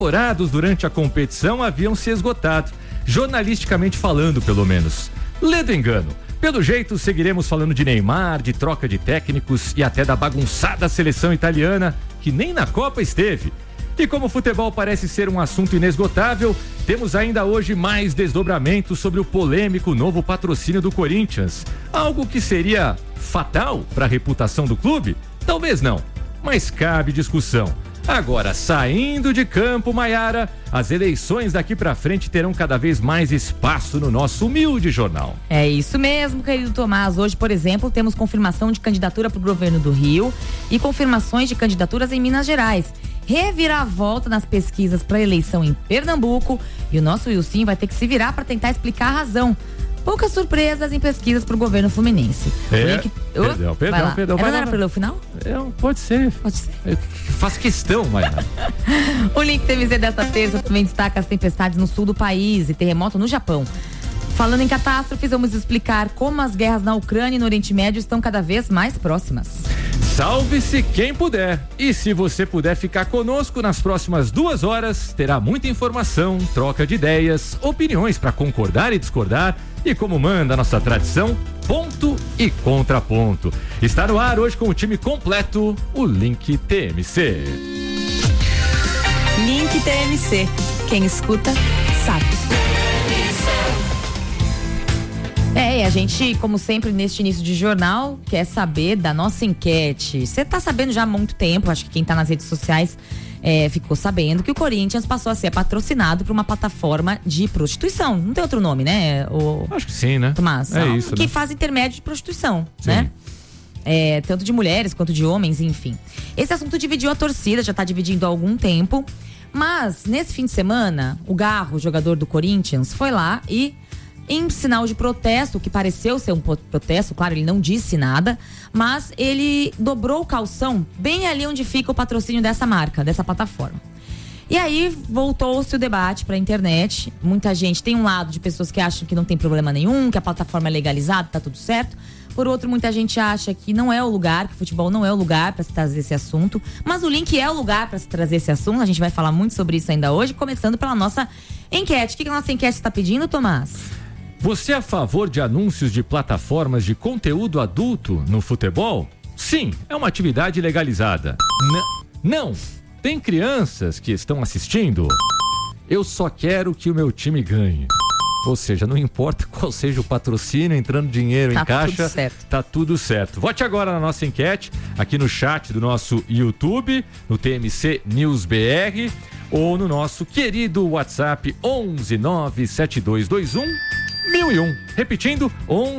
Dourados durante a competição haviam se esgotado, jornalisticamente falando, pelo menos. Ledo engano. Pelo jeito, seguiremos falando de Neymar, de troca de técnicos e até da bagunçada seleção italiana, que nem na Copa esteve. E como o futebol parece ser um assunto inesgotável, temos ainda hoje mais desdobramentos sobre o polêmico novo patrocínio do Corinthians. Algo que seria fatal para a reputação do clube? Talvez não, mas cabe discussão. Agora, saindo de campo, Maiara, as eleições daqui pra frente terão cada vez mais espaço no nosso humilde jornal. É isso mesmo, querido Tomás. Hoje, por exemplo, temos confirmação de candidatura para o governo do Rio e confirmações de candidaturas em Minas Gerais. Reviravolta nas pesquisas para a eleição em Pernambuco e o nosso Wilson vai ter que se virar para tentar explicar a razão. Poucas surpresas em pesquisas para o governo fluminense. Perdão. Não era para ler o final? Pode ser. Pode ser. Eu faço questão, Maiara. O Link TMZ desta terça também destaca as tempestades no sul do país e terremoto no Japão. Falando em catástrofes, vamos explicar como as guerras na Ucrânia e no Oriente Médio estão cada vez mais próximas. Salve-se quem puder. E se você puder ficar conosco nas próximas 2 horas, terá muita informação, troca de ideias, opiniões para concordar e discordar e, como manda a nossa tradição, ponto e contraponto. Está no ar hoje com o time completo, o Link TMC. Link TMC. Quem escuta, sabe. E a gente, como sempre, neste início de jornal, quer saber da nossa enquete. Você tá sabendo já há muito tempo, acho que quem tá nas redes sociais ficou sabendo que o Corinthians passou a ser patrocinado por uma plataforma de prostituição. Não tem outro nome, né? Acho que sim, né? Tomás, isso, que né? faz intermédio de prostituição, sim, né? Tanto de mulheres quanto de homens, enfim. Esse assunto dividiu a torcida, já tá dividindo há algum tempo. Mas, nesse fim de semana, o Garro, jogador do Corinthians, foi lá e, em sinal de protesto, que pareceu ser um protesto, claro, ele não disse nada, mas ele dobrou o calção bem ali onde fica o patrocínio dessa marca, dessa plataforma. E aí voltou-se o debate para a internet. Muita gente, tem um lado de pessoas que acham que não tem problema nenhum, que a plataforma é legalizada, tá tudo certo. Por outro, muita gente acha que não é o lugar, que o futebol não é o lugar para se trazer esse assunto. Mas o Link é o lugar para se trazer esse assunto. A gente vai falar muito sobre isso ainda hoje, começando pela nossa enquete. O que a nossa enquete está pedindo, Tomás? Você é a favor de anúncios de plataformas de conteúdo adulto no futebol? Sim, é uma atividade legalizada. Não, tem crianças que estão assistindo? Eu só quero que o meu time ganhe. Ou seja, não importa qual seja o patrocínio, entrando dinheiro em caixa, tá tudo certo. Vote agora na nossa enquete, aqui no chat do nosso YouTube, no TMC News BR, ou no nosso querido WhatsApp 1197221 1001. Repetindo,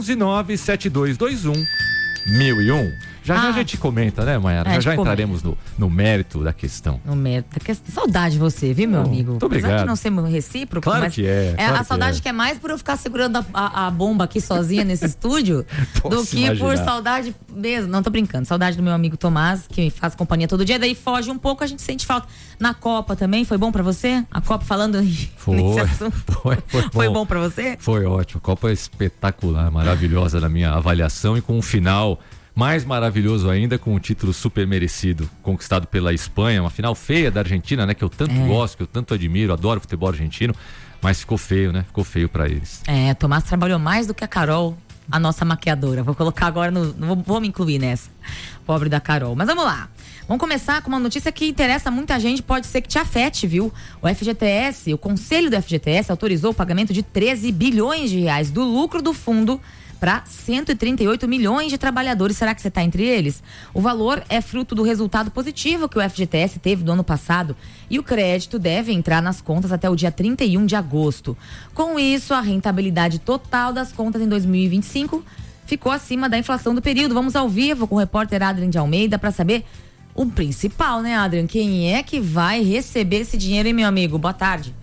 1197221 1001. Já a gente comenta, né, Maiara? Já entraremos no mérito da questão. No mérito da questão. Saudade de você, viu, meu amigo? Muito obrigado. Apesar de não ser recíproco, claro mas que é. A saudade que é mais por eu ficar segurando a bomba aqui sozinha nesse estúdio do que imaginar. Por saudade mesmo. Não, tô brincando. Saudade do meu amigo Tomás, que faz companhia todo dia. Daí foge um pouco, a gente sente falta. Na Copa também, foi bom pra você? A Copa falando nesse assunto. Foi bom pra você? Foi ótimo. A Copa é espetacular, maravilhosa na minha avaliação e com um final mais maravilhoso ainda, com um título super merecido, conquistado pela Espanha, uma final feia da Argentina, né? Que eu tanto gosto, que eu tanto admiro, adoro futebol argentino, mas ficou feio, né? Ficou feio pra eles. Tomás trabalhou mais do que a Carol, a nossa maquiadora. Vou colocar agora vou me incluir nessa. Pobre da Carol. Mas vamos lá. Vamos começar com uma notícia que interessa muita gente, pode ser que te afete, viu? O Conselho do FGTS autorizou o pagamento de 13 bilhões de reais do lucro do fundo para 138 milhões de trabalhadores. Será que você está entre eles? O valor é fruto do resultado positivo que o FGTS teve do ano passado e o crédito deve entrar nas contas até o dia 31 de agosto. Com isso, a rentabilidade total das contas em 2025 ficou acima da inflação do período. Vamos ao vivo com o repórter Adrian de Almeida para saber o principal, né, Adrian? Quem é que vai receber esse dinheiro, hein, meu amigo? Boa tarde.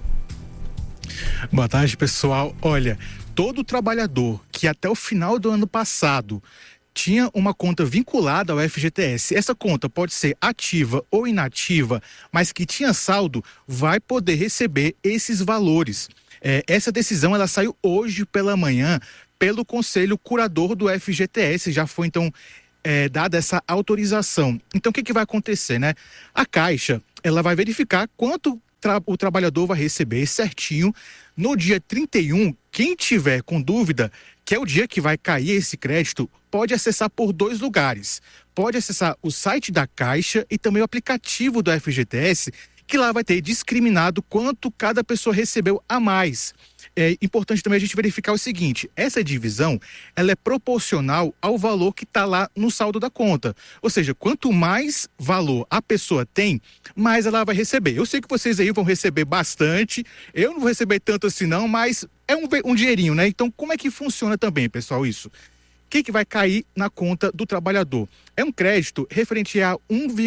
Boa tarde, pessoal. Olha, todo trabalhador que até o final do ano passado tinha uma conta vinculada ao FGTS, essa conta pode ser ativa ou inativa, mas que tinha saldo, vai poder receber esses valores. Essa decisão ela saiu hoje pela manhã pelo Conselho Curador do FGTS, já foi então dada essa autorização. Então o que vai acontecer, né? A Caixa ela vai verificar quanto o trabalhador vai receber certinho. No dia 31, quem tiver com dúvida, que é o dia que vai cair esse crédito, pode acessar por 2 lugares. Pode acessar o site da Caixa e também o aplicativo do FGTS, que lá vai ter discriminado quanto cada pessoa recebeu a mais. É importante também a gente verificar o seguinte: essa divisão, ela é proporcional ao valor que está lá no saldo da conta. Ou seja, quanto mais valor a pessoa tem, mais ela vai receber. Eu sei que vocês aí vão receber bastante, eu não vou receber tanto assim não, mas é um dinheirinho, né? Então, como é que funciona também, pessoal, isso? O que vai cair na conta do trabalhador? É um crédito referente a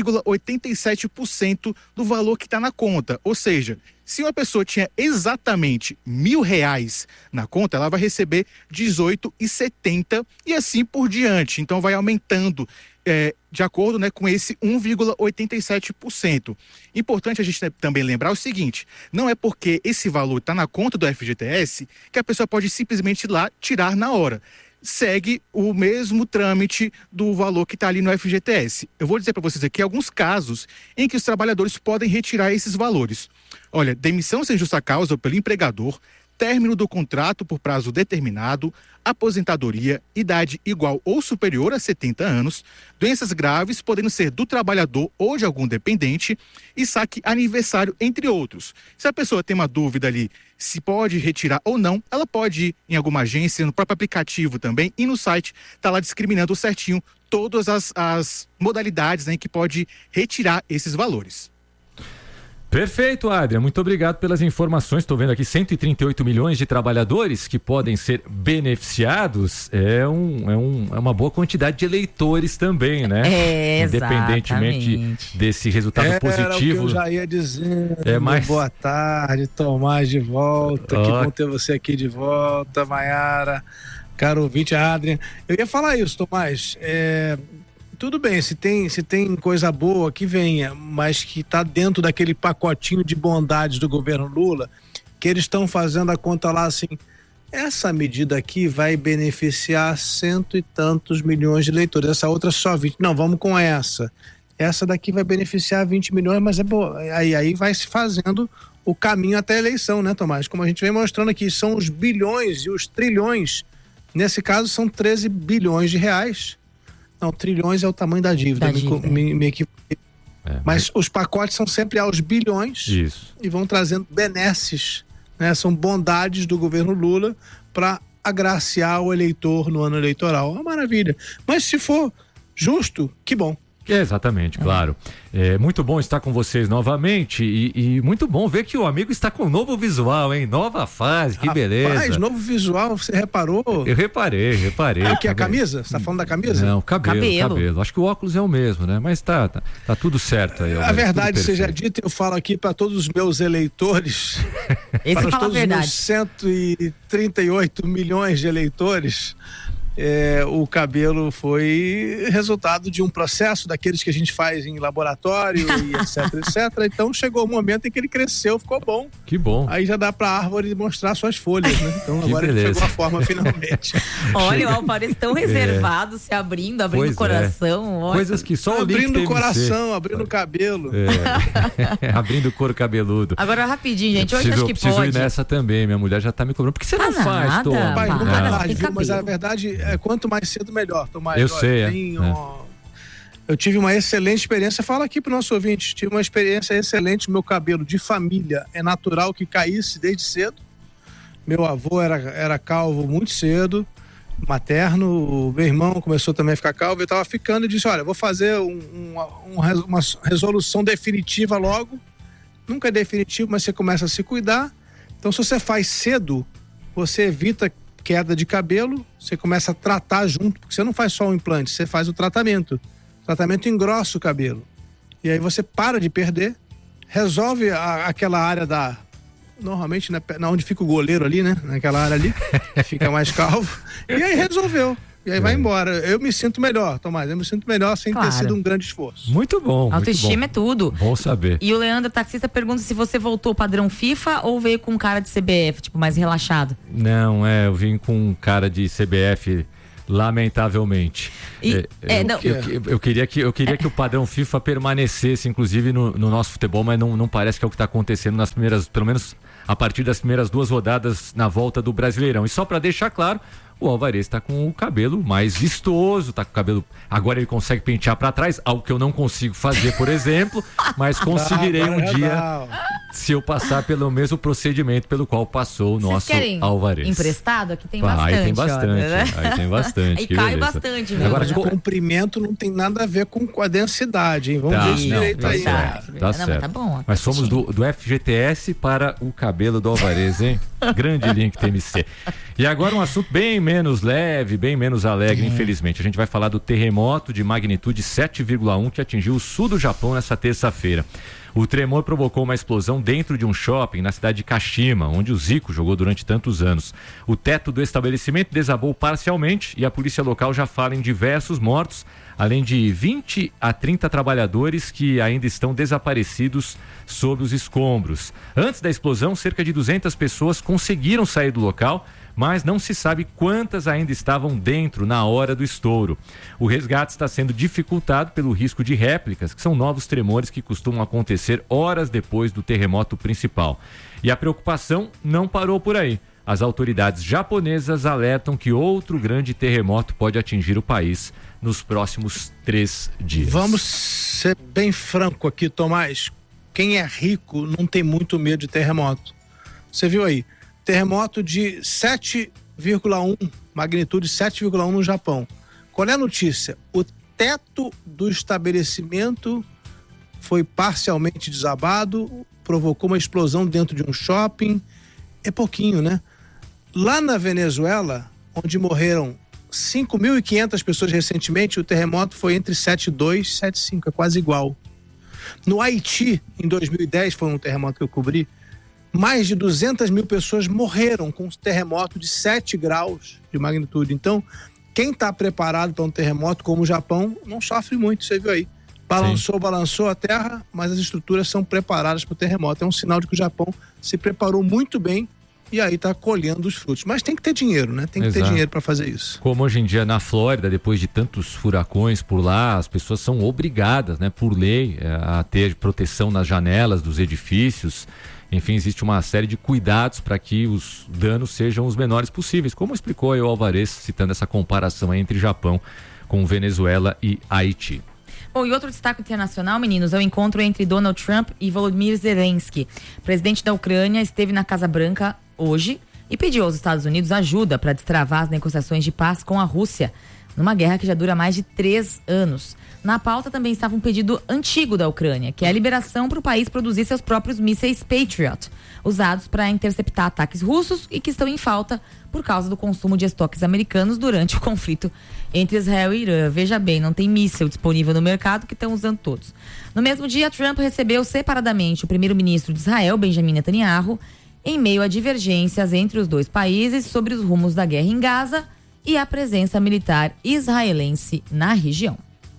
1,87% do valor que está na conta. Ou seja, se uma pessoa tinha exatamente R$1.000 na conta, ela vai receber R$18,70 e assim por diante. Então vai aumentando de acordo, né, com esse 1,87%. Importante a gente também lembrar o seguinte: não é porque esse valor está na conta do FGTS que a pessoa pode simplesmente ir lá tirar na hora. Segue o mesmo trâmite do valor que está ali no FGTS. Eu vou dizer para vocês aqui alguns casos em que os trabalhadores podem retirar esses valores. Olha, demissão sem justa causa pelo empregador, término do contrato por prazo determinado, aposentadoria, idade igual ou superior a 70 anos, doenças graves podendo ser do trabalhador ou de algum dependente e saque aniversário, entre outros. Se a pessoa tem uma dúvida ali se pode retirar ou não, ela pode ir em alguma agência, no próprio aplicativo também, e no site está lá discriminando certinho todas as modalidades, né, em que pode retirar esses valores. Perfeito, Adrian. Muito obrigado pelas informações. Estou vendo aqui 138 milhões de trabalhadores que podem ser beneficiados. É uma boa quantidade de eleitores também, né? Independentemente desse resultado positivo. O que eu já ia dizer. Boa tarde, Tomás de volta. Que bom ter você aqui de volta, Maiara, caro ouvinte, Adrian. Eu ia falar isso, Tomás. Tudo bem, se tem coisa boa que venha, mas que está dentro daquele pacotinho de bondades do governo Lula, que eles estão fazendo a conta lá assim, essa medida aqui vai beneficiar 100 e tantos milhões de eleitores, essa outra só 20, não, vamos com essa daqui vai beneficiar 20 milhões, mas é boa, aí vai se fazendo o caminho até a eleição, né, Tomás? Como a gente vem mostrando aqui, são os bilhões e os trilhões, nesse caso são 13 bilhões de reais. Não, trilhões é o tamanho da dívida. Mas os pacotes são sempre aos bilhões. Isso. E vão trazendo benesses, né? São bondades do governo Lula para agraciar o eleitor no ano eleitoral. É uma maravilha. Mas se for justo, que bom. Exatamente, claro. É muito bom estar com vocês novamente e muito bom ver que o amigo está com um novo visual, hein? Nova fase, que beleza. Rapaz, novo visual, você reparou? Eu reparei. O que, a camisa? Você tá falando da camisa? Não, cabelo. Acho que o óculos é o mesmo, né? Mas tá tudo certo aí. A verdade seja dita, eu falo aqui para todos os meus eleitores, para todos os meus 138 milhões de eleitores, o cabelo foi resultado de um processo daqueles que a gente faz em laboratório e etc. Então chegou o momento em que ele cresceu, ficou bom. Que bom. Aí já dá pra árvore mostrar suas folhas, né? Então agora ele pegou a forma finalmente. Olha, o Alvarez tão reservado, se abrindo o coração. Coisas que só o abrindo o coração, abrindo o cabelo. Abrindo o couro cabeludo. Agora rapidinho, gente, hoje acho que preciso ir nessa também, minha mulher já tá me cobrando. Por que você não faz, Tom? Pai, nunca é tarde, mas a verdade quanto mais cedo melhor, Tomás. Eu sei, eu tive uma excelente experiência, fala aqui pro nosso ouvinte, tive uma experiência excelente, meu cabelo de família é natural que caísse desde cedo, meu avô era calvo muito cedo, materno, o meu irmão começou também a ficar calvo, eu tava ficando e disse, olha, vou fazer uma resolução definitiva logo, nunca é definitivo, mas você começa a se cuidar, então se você faz cedo, você evita queda de cabelo, você começa a tratar junto, porque você não faz só o implante, você faz o tratamento engrossa o cabelo, e aí você para de perder, resolve aquela área normalmente onde fica o goleiro ali, né, naquela área ali, fica mais calvo, e aí resolveu. E aí vai embora. Eu me sinto melhor, Tomás. Eu me sinto melhor sem ter sido um grande esforço. Muito bom. Autoestima é tudo. Bom saber. E o Leandro, taxista, pergunta se você voltou padrão FIFA ou veio com cara de CBF, tipo, mais relaxado. Não, eu vim com cara de CBF Lamentavelmente. Eu queria que o padrão FIFA permanecesse, inclusive, no nosso futebol, mas não parece que é o que está acontecendo nas primeiras, pelo menos a partir das primeiras 2 rodadas na volta do Brasileirão. E só para deixar claro, o Alvarez está com o cabelo mais vistoso, tá com o cabelo... Agora ele consegue pentear para trás, algo que eu não consigo fazer, por exemplo, mas conseguirei um dia, se eu passar pelo mesmo procedimento pelo qual passou o nosso Alvarez. Emprestado? Aqui tem bastante. Aí tem bastante, aí tem bastante. Aí cai bastante mesmo. Agora, de comprimento não tem nada a ver com a densidade, hein? Vamos ver isso direito aí. Tá certo. Tá bom, mas fomos do FGTS para o cabelo do Alvarez, hein? Grande link TMC. E agora um assunto bem menos leve, bem menos alegre, infelizmente. A gente vai falar do terremoto de magnitude 7,1 que atingiu o sul do Japão nessa terça-feira. O tremor provocou uma explosão dentro de um shopping na cidade de Kashima, onde o Zico jogou durante tantos anos. O teto do estabelecimento desabou parcialmente e a polícia local já fala em diversos mortos, além de 20 a 30 trabalhadores que ainda estão desaparecidos sob os escombros. Antes da explosão, cerca de 200 pessoas conseguiram sair do local, mas não se sabe quantas ainda estavam dentro na hora do estouro. O resgate está sendo dificultado pelo risco de réplicas, que são novos tremores que costumam acontecer horas depois do terremoto principal. E a preocupação não parou por aí. As autoridades japonesas alertam que outro grande terremoto pode atingir o país nos próximos 3 dias. Vamos ser bem franco aqui, Tomás. Quem é rico não tem muito medo de terremoto. Você viu aí? Terremoto de 7,1, magnitude 7,1 no Japão. Qual é a notícia? O teto do estabelecimento foi parcialmente desabado, provocou uma explosão dentro de um shopping. É pouquinho, né? Lá na Venezuela, onde morreram 5.500 pessoas recentemente, o terremoto foi entre 7,2 e 7,5, é quase igual. No Haiti, em 2010, foi um terremoto que eu cobri, mais de 200 mil pessoas morreram com um terremoto de 7 graus de magnitude. Então, quem está preparado para um terremoto como o Japão não sofre muito, você viu aí. Balançou a terra, mas as estruturas são preparadas para o terremoto. É um sinal de que o Japão se preparou muito bem e aí está colhendo os frutos. Mas tem que ter dinheiro, né? Tem que ter dinheiro para fazer isso. Como hoje em dia na Flórida, depois de tantos furacões por lá, as pessoas são obrigadas, né, por lei, a ter proteção nas janelas dos edifícios. Enfim, existe uma série de cuidados para que os danos sejam os menores possíveis, como explicou aí o Alvarez, citando essa comparação entre Japão com Venezuela e Haiti. Bom, e outro destaque internacional, meninos, é o encontro entre Donald Trump e Volodymyr Zelensky. O presidente da Ucrânia esteve na Casa Branca hoje e pediu aos Estados Unidos ajuda para destravar as negociações de paz com a Rússia, numa guerra que já dura mais de 3 anos. Na pauta também estava um pedido antigo da Ucrânia, que é a liberação para o país produzir seus próprios mísseis Patriot, usados para interceptar ataques russos e que estão em falta por causa do consumo de estoques americanos durante o conflito entre Israel e Irã. Veja bem, não tem míssil disponível no mercado que estão usando todos. No mesmo dia, Trump recebeu separadamente o primeiro-ministro de Israel, Benjamin Netanyahu, em meio a divergências entre os dois países sobre os rumos da guerra em Gaza e a presença militar israelense na região.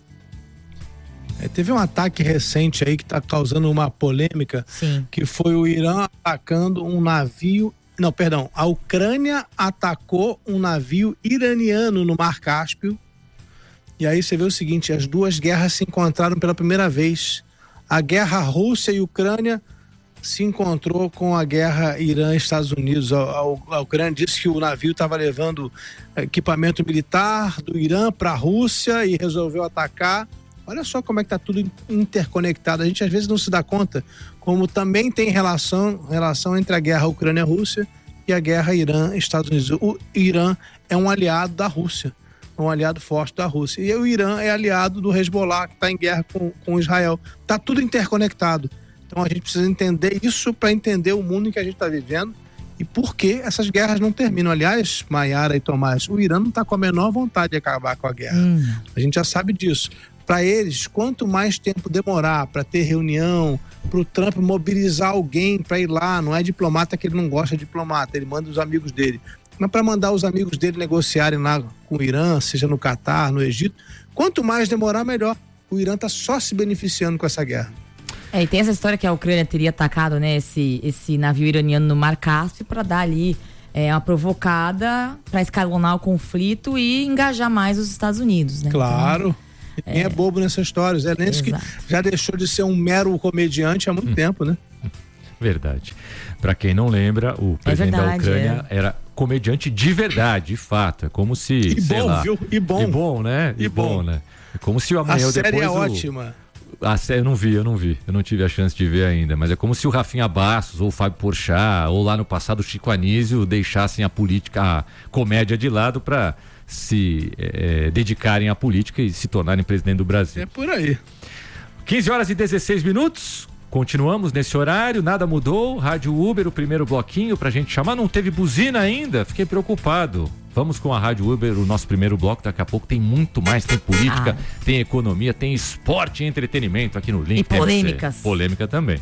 Teve um ataque recente aí que está causando uma polêmica. Sim. Que foi o Irã atacando um navio... Não, perdão. A Ucrânia atacou um navio iraniano no Mar Cáspio. E aí você vê o seguinte, as duas guerras se encontraram pela primeira vez. A guerra Rússia e Ucrânia se encontrou com a guerra Irã-Estados Unidos. A Ucrânia disse que o navio estava levando equipamento militar do Irã para a Rússia e resolveu atacar. Olha só como é que está tudo interconectado. A gente às vezes não se dá conta como também tem relação entre a guerra Ucrânia-Rússia e a guerra Irã-Estados Unidos. O Irã é um aliado da Rússia, um aliado forte da Rússia. E o Irã é aliado do Hezbollah, que está em guerra com Israel. Está tudo interconectado. Então a gente precisa entender isso para entender o mundo em que a gente está vivendo e por que essas guerras não terminam. Aliás, Maiara e Tomás, o Irã não está com a menor vontade de acabar com a guerra. A gente já sabe disso. Para eles, quanto mais tempo demorar para ter reunião, para o Trump mobilizar alguém para ir lá, não é diplomata que ele não gosta de diplomata, ele manda os amigos dele. Mas para mandar os amigos dele negociarem lá com o Irã, seja no Catar, no Egito, quanto mais demorar, melhor. O Irã está só se beneficiando com essa guerra. E tem essa história que a Ucrânia teria atacado, né, esse navio iraniano no Mar Cáspio para dar ali uma provocada para escalonar o conflito e engajar mais os Estados Unidos, né? Claro. Então, ninguém é bobo nessa história. Zelensky já deixou de ser um mero comediante há muito tempo, né? Verdade. Para quem não lembra, o presidente da Ucrânia era comediante de verdade, de fato. É como se, viu? E bom, né? E bom, né? É como se amanhã ou depois... A série é ótima. A série eu não vi. Eu não tive a chance de ver ainda. Mas é como se o Rafinha Bastos, ou o Fábio Porchat, ou lá no passado o Chico Anísio deixassem a política, a comédia de lado para se dedicarem à política e se tornarem presidente do Brasil. É por aí. 15h16. Continuamos nesse horário, nada mudou. Rádio Uber, o primeiro bloquinho pra gente chamar. Não teve buzina ainda, fiquei preocupado. Vamos com a Rádio Uber, o nosso primeiro bloco. Daqui a pouco tem muito mais, tem política, tem economia, tem esporte e entretenimento aqui no Link. E polêmicas. Polêmica também.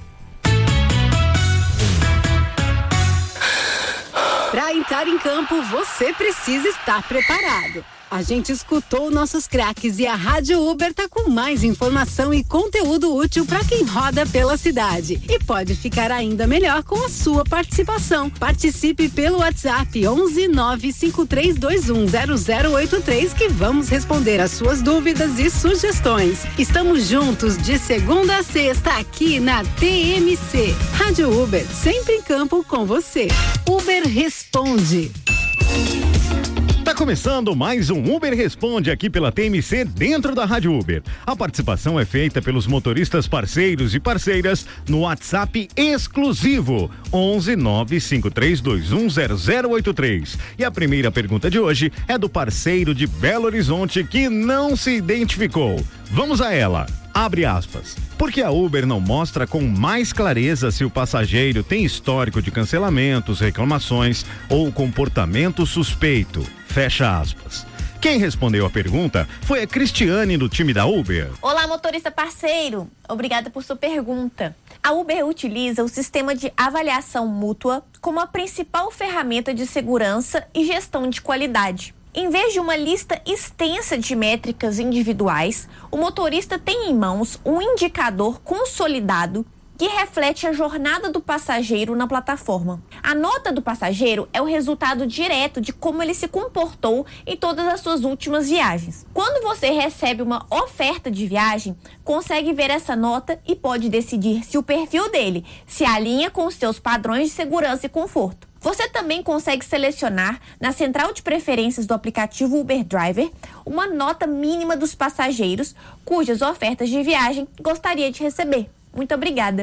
Para entrar em campo, você precisa estar preparado. A gente escutou nossos craques e a Rádio Uber tá com mais informação e conteúdo útil para quem roda pela cidade. E pode ficar ainda melhor com a sua participação. Participe pelo WhatsApp 11 95321 0083 que vamos responder as suas dúvidas e sugestões. Estamos juntos de segunda a sexta aqui na TMC. Rádio Uber, sempre em campo com você. Uber Responde. Tá começando mais um Uber Responde aqui pela TMC dentro da Rádio Uber. A participação é feita pelos motoristas parceiros e parceiras no WhatsApp exclusivo 11 95321 0083. E a primeira pergunta de hoje é do parceiro de Belo Horizonte que não se identificou. Vamos a ela. Abre aspas. Porque a Uber não mostra com mais clareza se o passageiro tem histórico de cancelamentos, reclamações ou comportamento suspeito. Fecha aspas. Quem respondeu a pergunta foi a Cristiane do time da Uber. Olá, motorista parceiro. Obrigada por sua pergunta. A Uber utiliza o sistema de avaliação mútua como a principal ferramenta de segurança e gestão de qualidade. Em vez de uma lista extensa de métricas individuais, o motorista tem em mãos um indicador consolidado que reflete a jornada do passageiro na plataforma. A nota do passageiro é o resultado direto de como ele se comportou em todas as suas últimas viagens. Quando você recebe uma oferta de viagem, consegue ver essa nota e pode decidir se o perfil dele se alinha com os seus padrões de segurança e conforto. Você também consegue selecionar na central de preferências do aplicativo Uber Driver uma nota mínima dos passageiros cujas ofertas de viagem gostaria de receber. Muito obrigada.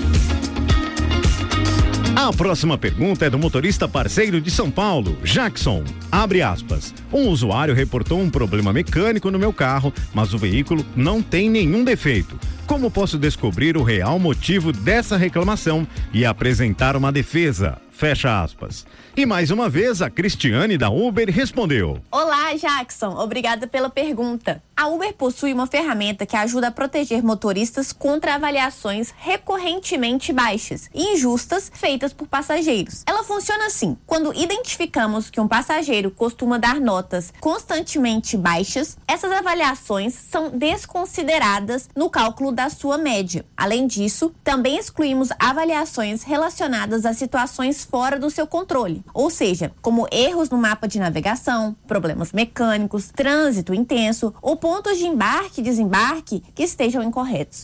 A próxima pergunta é do motorista parceiro de São Paulo, Jackson. Abre aspas. Um usuário reportou um problema mecânico no meu carro, mas o veículo não tem nenhum defeito. Como posso descobrir o real motivo dessa reclamação e apresentar uma defesa? Fecha aspas. E mais uma vez, a Cristiane da Uber respondeu. Olá, Jackson. Obrigada pela pergunta. A Uber possui uma ferramenta que ajuda a proteger motoristas contra avaliações recorrentemente baixas e injustas feitas por passageiros. Ela funciona assim. Quando identificamos que um passageiro costuma dar notas constantemente baixas, essas avaliações são desconsideradas no cálculo da sua média. Além disso, também excluímos avaliações relacionadas a situações fora do seu controle, ou seja, como erros no mapa de navegação, problemas mecânicos, trânsito intenso ou pontos de embarque e desembarque que estejam incorretos.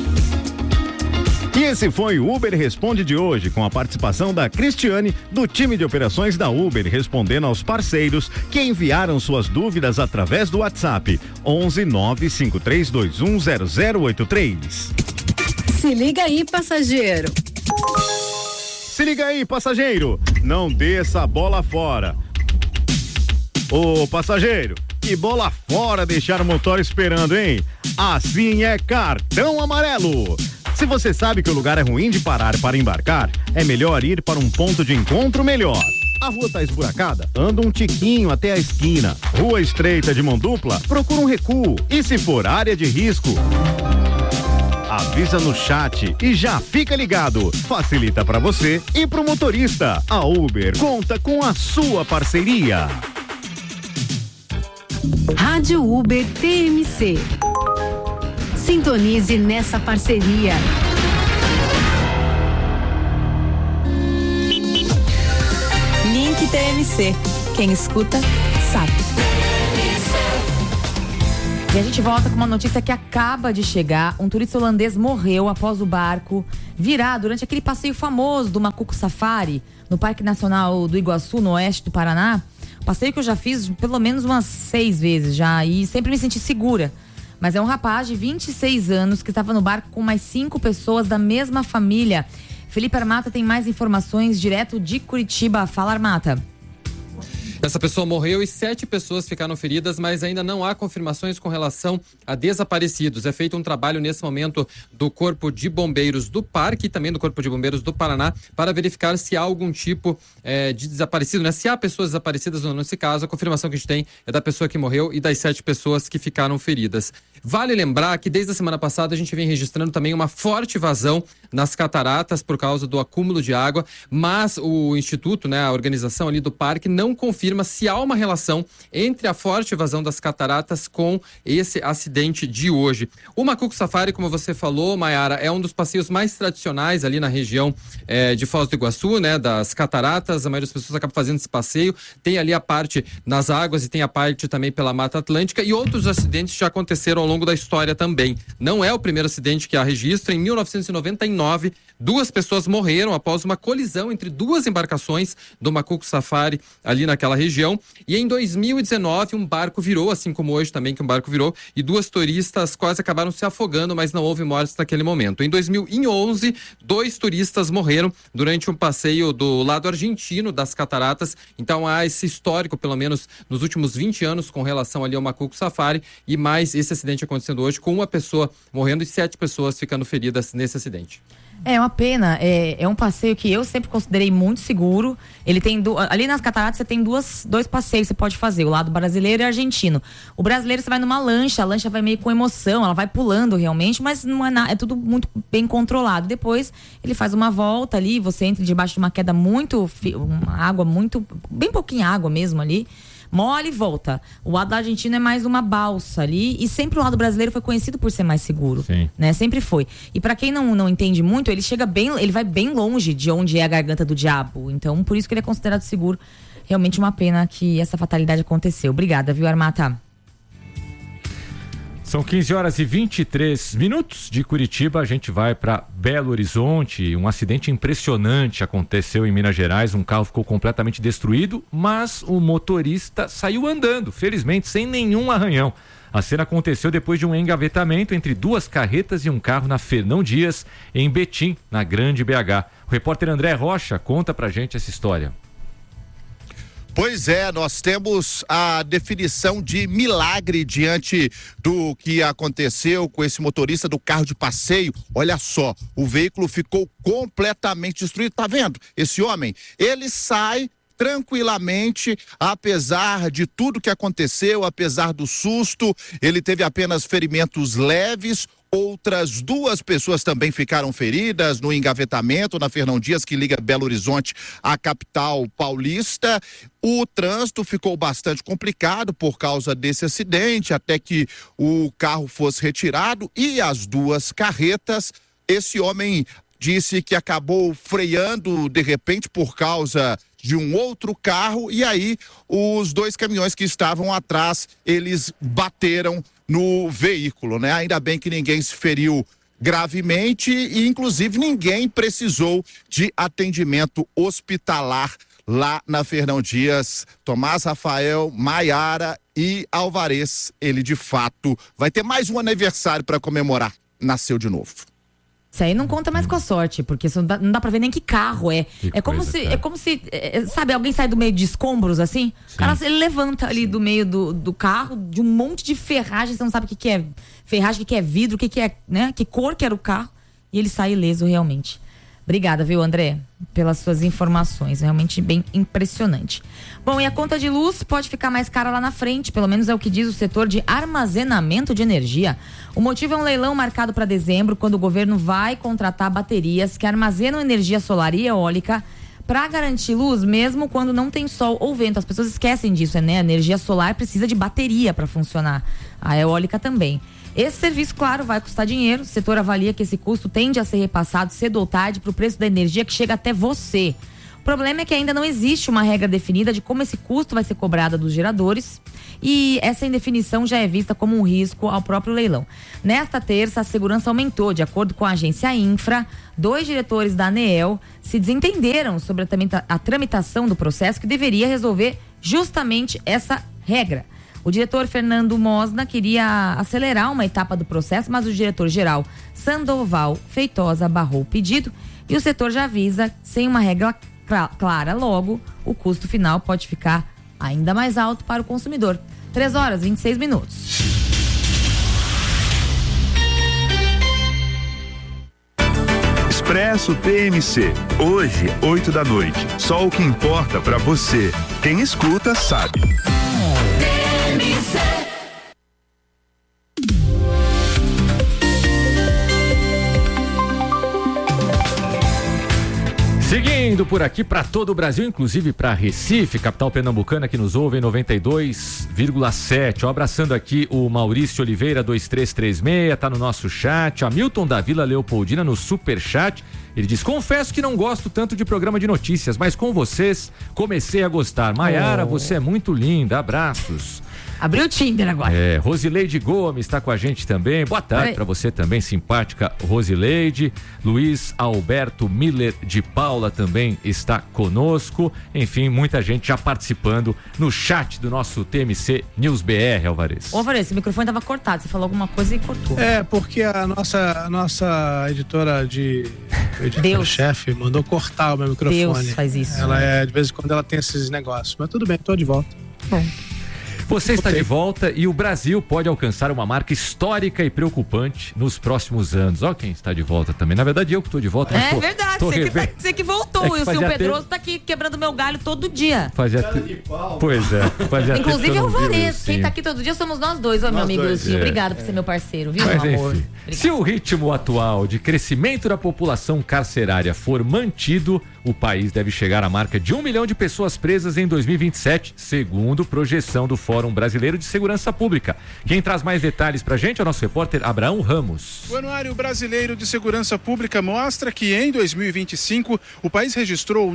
E esse foi o Uber Responde de hoje, com a participação da Cristiane, do time de operações da Uber, respondendo aos parceiros que enviaram suas dúvidas através do WhatsApp 11 95321 0083. Se liga aí, passageiro. Se liga aí, passageiro, não desça a bola fora. Ô, passageiro, que bola fora deixar o motor esperando, hein? Assim é cartão amarelo. Se você sabe que o lugar é ruim de parar para embarcar, é melhor ir para um ponto de encontro melhor. A rua tá esburacada? Anda um tiquinho até a esquina. Rua estreita de mão dupla? Procura um recuo. E se for área de risco, avisa no chat e já fica ligado. Facilita para você e pro motorista. A Uber conta com a sua parceria. Rádio Uber TMC. Sintonize nessa parceria. Link TMC. Quem escuta, sabe. E a gente volta com uma notícia que acaba de chegar. Um turista holandês morreu após o barco virar durante aquele passeio famoso do Macuco Safari, no Parque Nacional do Iguaçu, no oeste do Paraná. Passeio que eu já fiz pelo menos umas 6 vezes já e sempre me senti segura. Mas é um rapaz de 26 anos que estava no barco com mais 5 pessoas da mesma família. Felipe Armata tem mais informações direto de Curitiba. Fala, Armata. Essa pessoa morreu e 7 pessoas ficaram feridas, mas ainda não há confirmações com relação a desaparecidos. É feito um trabalho nesse momento do Corpo de Bombeiros do Parque e também do Corpo de Bombeiros do Paraná para verificar se há algum tipo de desaparecido, né? Se há pessoas desaparecidas ou não. Nesse caso, a confirmação que a gente tem é da pessoa que morreu e das 7 pessoas que ficaram feridas. Vale lembrar que desde a semana passada a gente vem registrando também uma forte vazão nas cataratas por causa do acúmulo de água, mas o Instituto, né, a organização ali do parque, não confirma se há uma relação entre a forte vazão das cataratas com esse acidente de hoje. O Macuco Safari, como você falou, Maiara, é um dos passeios mais tradicionais ali na região de Foz do Iguaçu, né, das cataratas. A maioria das pessoas acaba fazendo esse passeio. Tem ali a parte nas águas e tem a parte também pela Mata Atlântica, e outros acidentes já aconteceram ao longo da história também. Não é o primeiro acidente que há registro. Em 1999, 2 pessoas morreram após uma colisão entre 2 embarcações do Macuco Safari ali naquela região. E em 2019 um barco virou, assim como hoje também que um barco virou, e 2 turistas quase acabaram se afogando, mas não houve mortes naquele momento. Em 2011, 2 turistas morreram durante um passeio do lado argentino das cataratas. Então há esse histórico, pelo menos nos últimos 20 anos, com relação ali ao Macuco Safari, e mais esse acidente acontecendo hoje, com uma pessoa morrendo e 7 pessoas ficando feridas nesse acidente. É uma pena, é um passeio que eu sempre considerei muito seguro. Ele tem ali nas cataratas você tem dois passeios que você pode fazer, o lado brasileiro e argentino. O brasileiro você vai numa lancha, a lancha vai meio com emoção, ela vai pulando realmente, mas não é nada, é tudo muito bem controlado. Depois ele faz uma volta ali, você entra debaixo de uma queda uma água muito, bem pouquinha água mesmo ali. Mole e volta. O lado da Argentina é mais uma balsa ali, e sempre o lado brasileiro foi conhecido por ser mais seguro. Sim. Né? Sempre foi. E pra quem não entende muito, ele vai bem longe de onde é a garganta do diabo. Então, por isso que ele é considerado seguro. Realmente uma pena que essa fatalidade aconteceu. Obrigada, viu, Armata? São 15 horas e 23 minutos de Curitiba. A gente vai para Belo Horizonte. Um acidente impressionante aconteceu em Minas Gerais. Um carro ficou completamente destruído, mas o motorista saiu andando, felizmente sem nenhum arranhão. A cena aconteceu depois de um engavetamento entre 2 carretas e um carro na Fernão Dias, em Betim, na Grande BH. O repórter André Rocha conta pra gente essa história. Pois é, nós temos a definição de milagre diante do que aconteceu com esse motorista do carro de passeio. Olha só, o veículo ficou completamente destruído. Tá vendo? Esse homem, ele sai tranquilamente, apesar de tudo que aconteceu, apesar do susto, ele teve apenas ferimentos leves. Outras 2 pessoas também ficaram feridas no engavetamento na Fernão Dias, que liga Belo Horizonte à capital paulista. O trânsito ficou bastante complicado por causa desse acidente, até que o carro fosse retirado, e as 2 carretas. Esse homem disse que acabou freando de repente por causa de um outro carro, e aí os 2 caminhões que estavam atrás, eles bateram no veículo, né? Ainda bem que ninguém se feriu gravemente e inclusive ninguém precisou de atendimento hospitalar lá na Fernão Dias. Tomás Rafael, Maiara e Alvarez, ele de fato vai ter mais um aniversário para comemorar. Nasceu de novo. Isso aí não conta mais com a sorte, porque isso não dá pra ver nem que carro é. É como se, sabe, alguém sai do meio de escombros, assim? Sim. O cara, ele levanta ali do meio do carro, de um monte de ferragem, você não sabe o que é ferragem, o que é vidro, o que é, né? Que cor que era o carro, e ele sai ileso realmente. Obrigada, viu, André, pelas suas informações, realmente bem impressionante. Bom, e a conta de luz pode ficar mais cara lá na frente, pelo menos é o que diz o setor de armazenamento de energia. O motivo é um leilão marcado para dezembro, quando o governo vai contratar baterias que armazenam energia solar e eólica para garantir luz, mesmo quando não tem sol ou vento. As pessoas esquecem disso, né? A energia solar precisa de bateria para funcionar, a eólica também. Esse serviço, claro, vai custar dinheiro. O setor avalia que esse custo tende a ser repassado cedo ou tarde para o preço da energia que chega até você. O problema é que ainda não existe uma regra definida de como esse custo vai ser cobrado dos geradores, e essa indefinição já é vista como um risco ao próprio leilão. Nesta terça, a segurança aumentou. De acordo com a agência Infra, 2 diretores da ANEEL se desentenderam sobre a tramitação do processo, que deveria resolver justamente essa regra. O diretor Fernando Mosna queria acelerar uma etapa do processo, mas o diretor-geral Sandoval Feitosa barrou o pedido, e o setor já avisa, sem uma regra clara, logo o custo final pode ficar ainda mais alto para o consumidor. 3h26. Expresso TMC, hoje, 8 da noite. Só o que importa pra você. Quem escuta sabe. Seguindo por aqui para todo o Brasil, inclusive para Recife, capital pernambucana, que nos ouve em 92,7. Abraçando aqui o Maurício Oliveira 2336, tá no nosso chat. Hamilton da Vila Leopoldina no superchat. Ele diz: confesso que não gosto tanto de programa de notícias, mas com vocês comecei a gostar. Maiara, você é muito linda, abraços. Abriu o Tinder agora. Rosileide Gomes está com a gente também. Boa tarde para você também, simpática Rosileide. Luiz Alberto Miller de Paula também está conosco. Enfim, muita gente já participando no chat do nosso TMC News BR, Alvarez. Ô, Alvarez, esse microfone estava cortado. Você falou alguma coisa e cortou. Porque a nossa editora-chefe mandou cortar o meu microfone. Deus faz isso. Ela de vez em quando ela tem esses negócios. Mas tudo bem, tô de volta. Bom. Você está de volta e o Brasil pode alcançar uma marca histórica e preocupante nos próximos anos. Ó, quem está de volta também. Na verdade, eu que estou de volta. É verdade, você que voltou. E o Silvio Pedroso está aqui quebrando meu galho todo dia. Pois é. Inclusive, o Alvarez. Quem está aqui todo dia somos nós dois. Ô, meu amigo Lucinho. Obrigado por ser meu parceiro, viu, Mas, meu amor? Enfim, se o ritmo atual de crescimento da população carcerária for mantido, o país deve chegar à marca de 1 milhão de pessoas presas em 2027, segundo projeção do Fórum Brasileiro de Segurança Pública. Quem traz mais detalhes pra gente é o nosso repórter Abraão Ramos. O Anuário Brasileiro de Segurança Pública mostra que em 2025 o país registrou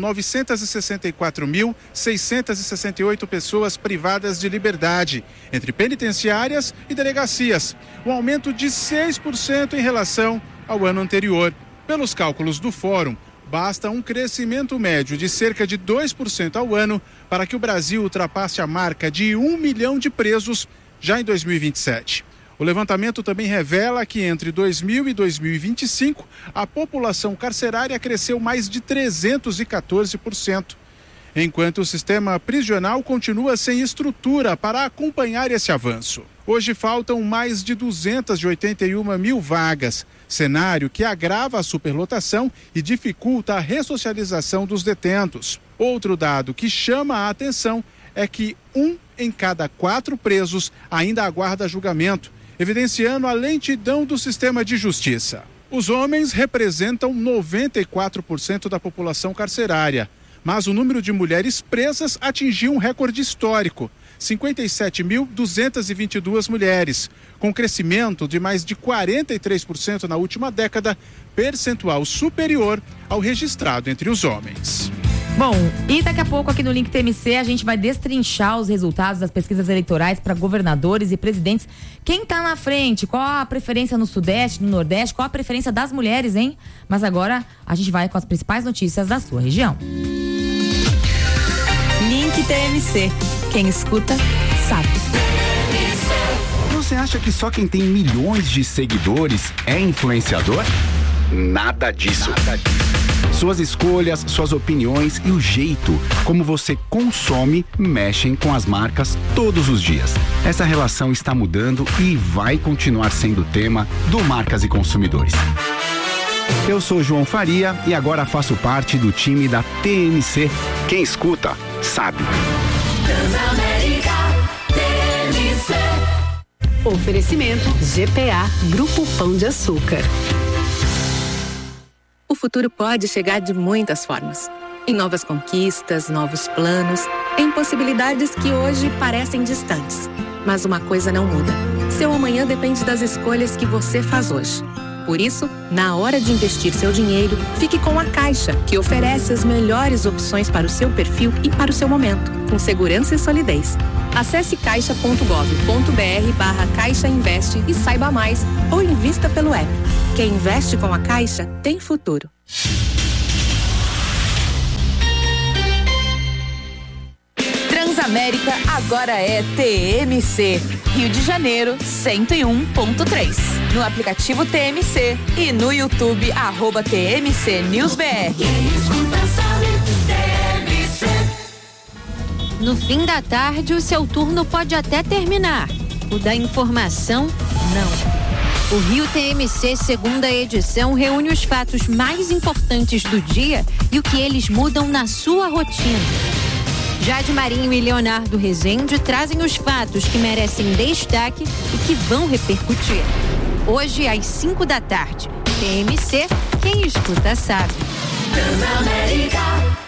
964.668 pessoas privadas de liberdade, entre penitenciárias e delegacias, um aumento de 6% em relação ao ano anterior. Pelos cálculos do Fórum, basta um crescimento médio de cerca de 2% ao ano para que o Brasil ultrapasse a marca de 1 milhão de presos já em 2027. O levantamento também revela que entre 2000 e 2025, a população carcerária cresceu mais de 314%, enquanto o sistema prisional continua sem estrutura para acompanhar esse avanço. Hoje faltam mais de 281 mil vagas, cenário que agrava a superlotação e dificulta a ressocialização dos detentos. Outro dado que chama a atenção é que 1 em cada 4 presos ainda aguarda julgamento, evidenciando a lentidão do sistema de justiça. Os homens representam 94% da população carcerária, mas o número de mulheres presas atingiu um recorde histórico, 57.222 mulheres, com crescimento de mais de 43% na última década, percentual superior ao registrado entre os homens. Bom, e daqui a pouco aqui no Link TMC a gente vai destrinchar os resultados das pesquisas eleitorais para governadores e presidentes. Quem tá na frente? Qual a preferência no Sudeste, no Nordeste? Qual a preferência das mulheres, hein? Mas agora a gente vai com as principais notícias da sua região. Link TMC. Quem escuta, sabe. Você acha que só quem tem milhões de seguidores é influenciador? Nada disso. Suas escolhas, suas opiniões e o jeito como você consome mexem com as marcas todos os dias. Essa relação está mudando e vai continuar sendo tema do Marcas e Consumidores. Eu sou João Faria e agora faço parte do time da TMC. Quem escuta, sabe. Oferecimento GPA, Grupo Pão de Açúcar. O futuro pode chegar de muitas formas. Em novas conquistas, novos planos, em possibilidades que hoje parecem distantes. Mas uma coisa não muda. Seu amanhã depende das escolhas que você faz hoje. Por isso, na hora de investir seu dinheiro, fique com a Caixa, que oferece as melhores opções para o seu perfil e para o seu momento, com segurança e solidez. Acesse caixa.gov.br/Caixa Investe e saiba mais, ou invista pelo app. Quem investe com a Caixa tem futuro. Transamérica agora é TMC, Rio de Janeiro 101.3. No aplicativo TMC e no YouTube @TMC News BR. No fim da tarde, o seu turno pode até terminar. O da informação, não. O Rio TMC segunda edição reúne os fatos mais importantes do dia e o que eles mudam na sua rotina. Jade Marinho e Leonardo Rezende trazem os fatos que merecem destaque e que vão repercutir. Hoje, às 5 da tarde. TMC, quem escuta sabe. Transamérica,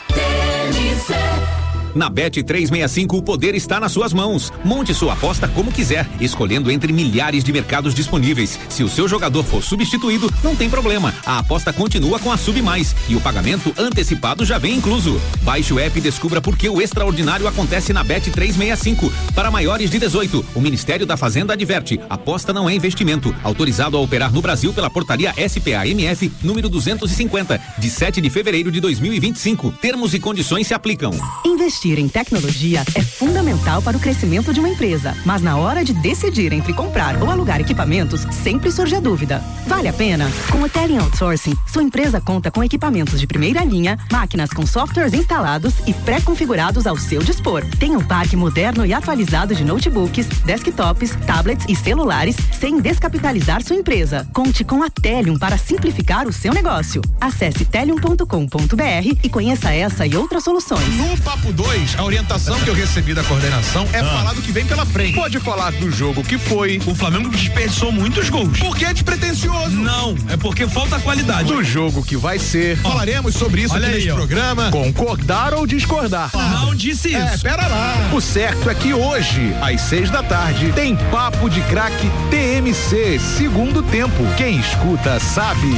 TMC. Na Bet365 o poder está nas suas mãos. Monte sua aposta como quiser, escolhendo entre milhares de mercados disponíveis. Se o seu jogador for substituído, não tem problema. A aposta continua com a Sub Mais e o pagamento antecipado já vem incluso. Baixe o app e descubra por que o extraordinário acontece na Bet365. Para maiores de 18, o Ministério da Fazenda adverte: aposta não é investimento. Autorizado a operar no Brasil pela portaria SPA-MF número 250, de 7 de fevereiro de 2025. Termos e condições se aplicam. Investir em tecnologia é fundamental para o crescimento de uma empresa, mas na hora de decidir entre comprar ou alugar equipamentos, sempre surge a dúvida. Vale a pena? Com o Tele Outsourcing, sua empresa conta com equipamentos de primeira linha, máquinas com softwares instalados e pré-configurados ao seu dispor. Tem um parque moderno e atualizado de notebooks, desktops, tablets e celulares, sem descapitalizar sua empresa. Conte com a Telium para simplificar o seu negócio. Acesse telium.com.br e conheça essa e outras soluções. No Papo 2, a orientação que eu recebi da coordenação é falar do que vem pela frente. Pode falar do jogo que foi. O Flamengo desperdiçou muitos gols. Por que é despretensioso? Não, é porque falta qualidade. Do jogo que vai ser. Falaremos sobre isso aqui neste programa. Concordar ou discordar? Não disse isso. Pera lá. O certo é que hoje, às 6 da tarde, tem Papo de Craque TMC, segundo tempo. Quem escuta sabe.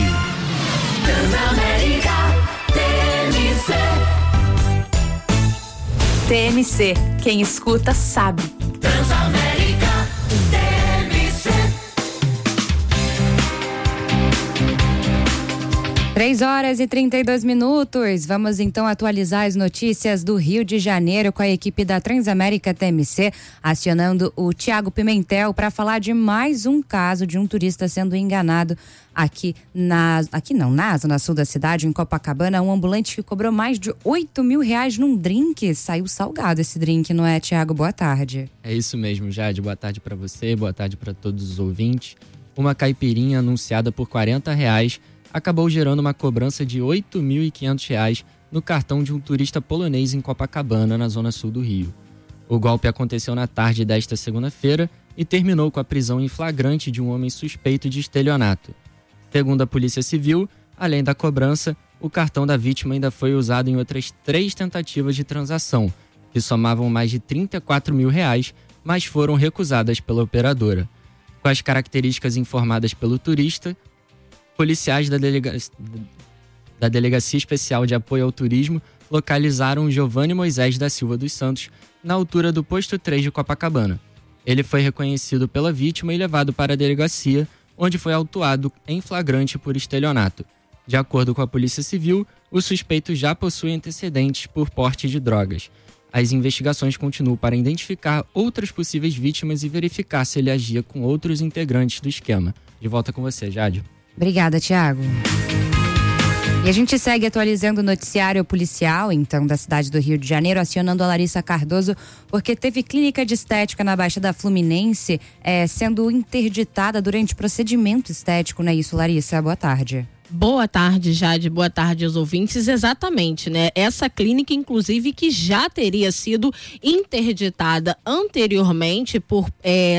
Transamérica, TMC. TMC, quem escuta sabe. Transamérica, TMC. 3h32. Vamos então atualizar as notícias do Rio de Janeiro com a equipe da Transamérica TMC, acionando o Tiago Pimentel para falar de mais um caso de um turista sendo enganado na zona sul da cidade, em Copacabana. Um ambulante que cobrou mais de R$8 mil num drink. Saiu salgado esse drink, não é, Tiago? Boa tarde. É isso mesmo, Jade. Boa tarde para você, boa tarde para todos os ouvintes. Uma caipirinha anunciada por R$40 acabou gerando uma cobrança de R$8.500 no cartão de um turista polonês em Copacabana, na zona sul do Rio. O golpe aconteceu na tarde desta segunda-feira e terminou com a prisão em flagrante de um homem suspeito de estelionato. Segundo a Polícia Civil, além da cobrança, o cartão da vítima ainda foi usado em outras 3 tentativas de transação, que somavam mais de R$34 mil, mas foram recusadas pela operadora. Com as características informadas pelo turista, policiais da Delegacia Especial de Apoio ao Turismo localizaram Giovanni Moisés da Silva dos Santos na altura do posto 3 de Copacabana. Ele foi reconhecido pela vítima e levado para a delegacia, onde foi autuado em flagrante por estelionato. De acordo com a Polícia Civil, o suspeito já possui antecedentes por porte de drogas. As investigações continuam para identificar outras possíveis vítimas e verificar se ele agia com outros integrantes do esquema. De volta com você, Jade. Obrigada, Tiago. E a gente segue atualizando o noticiário policial, então, da cidade do Rio de Janeiro, acionando a Larissa Cardoso, porque teve clínica de estética na Baixada Fluminense sendo interditada durante procedimento estético, não é isso, Larissa? Boa tarde. Boa tarde, Jade. Boa tarde aos ouvintes. Exatamente, né? Essa clínica, inclusive, que já teria sido interditada anteriormente por tá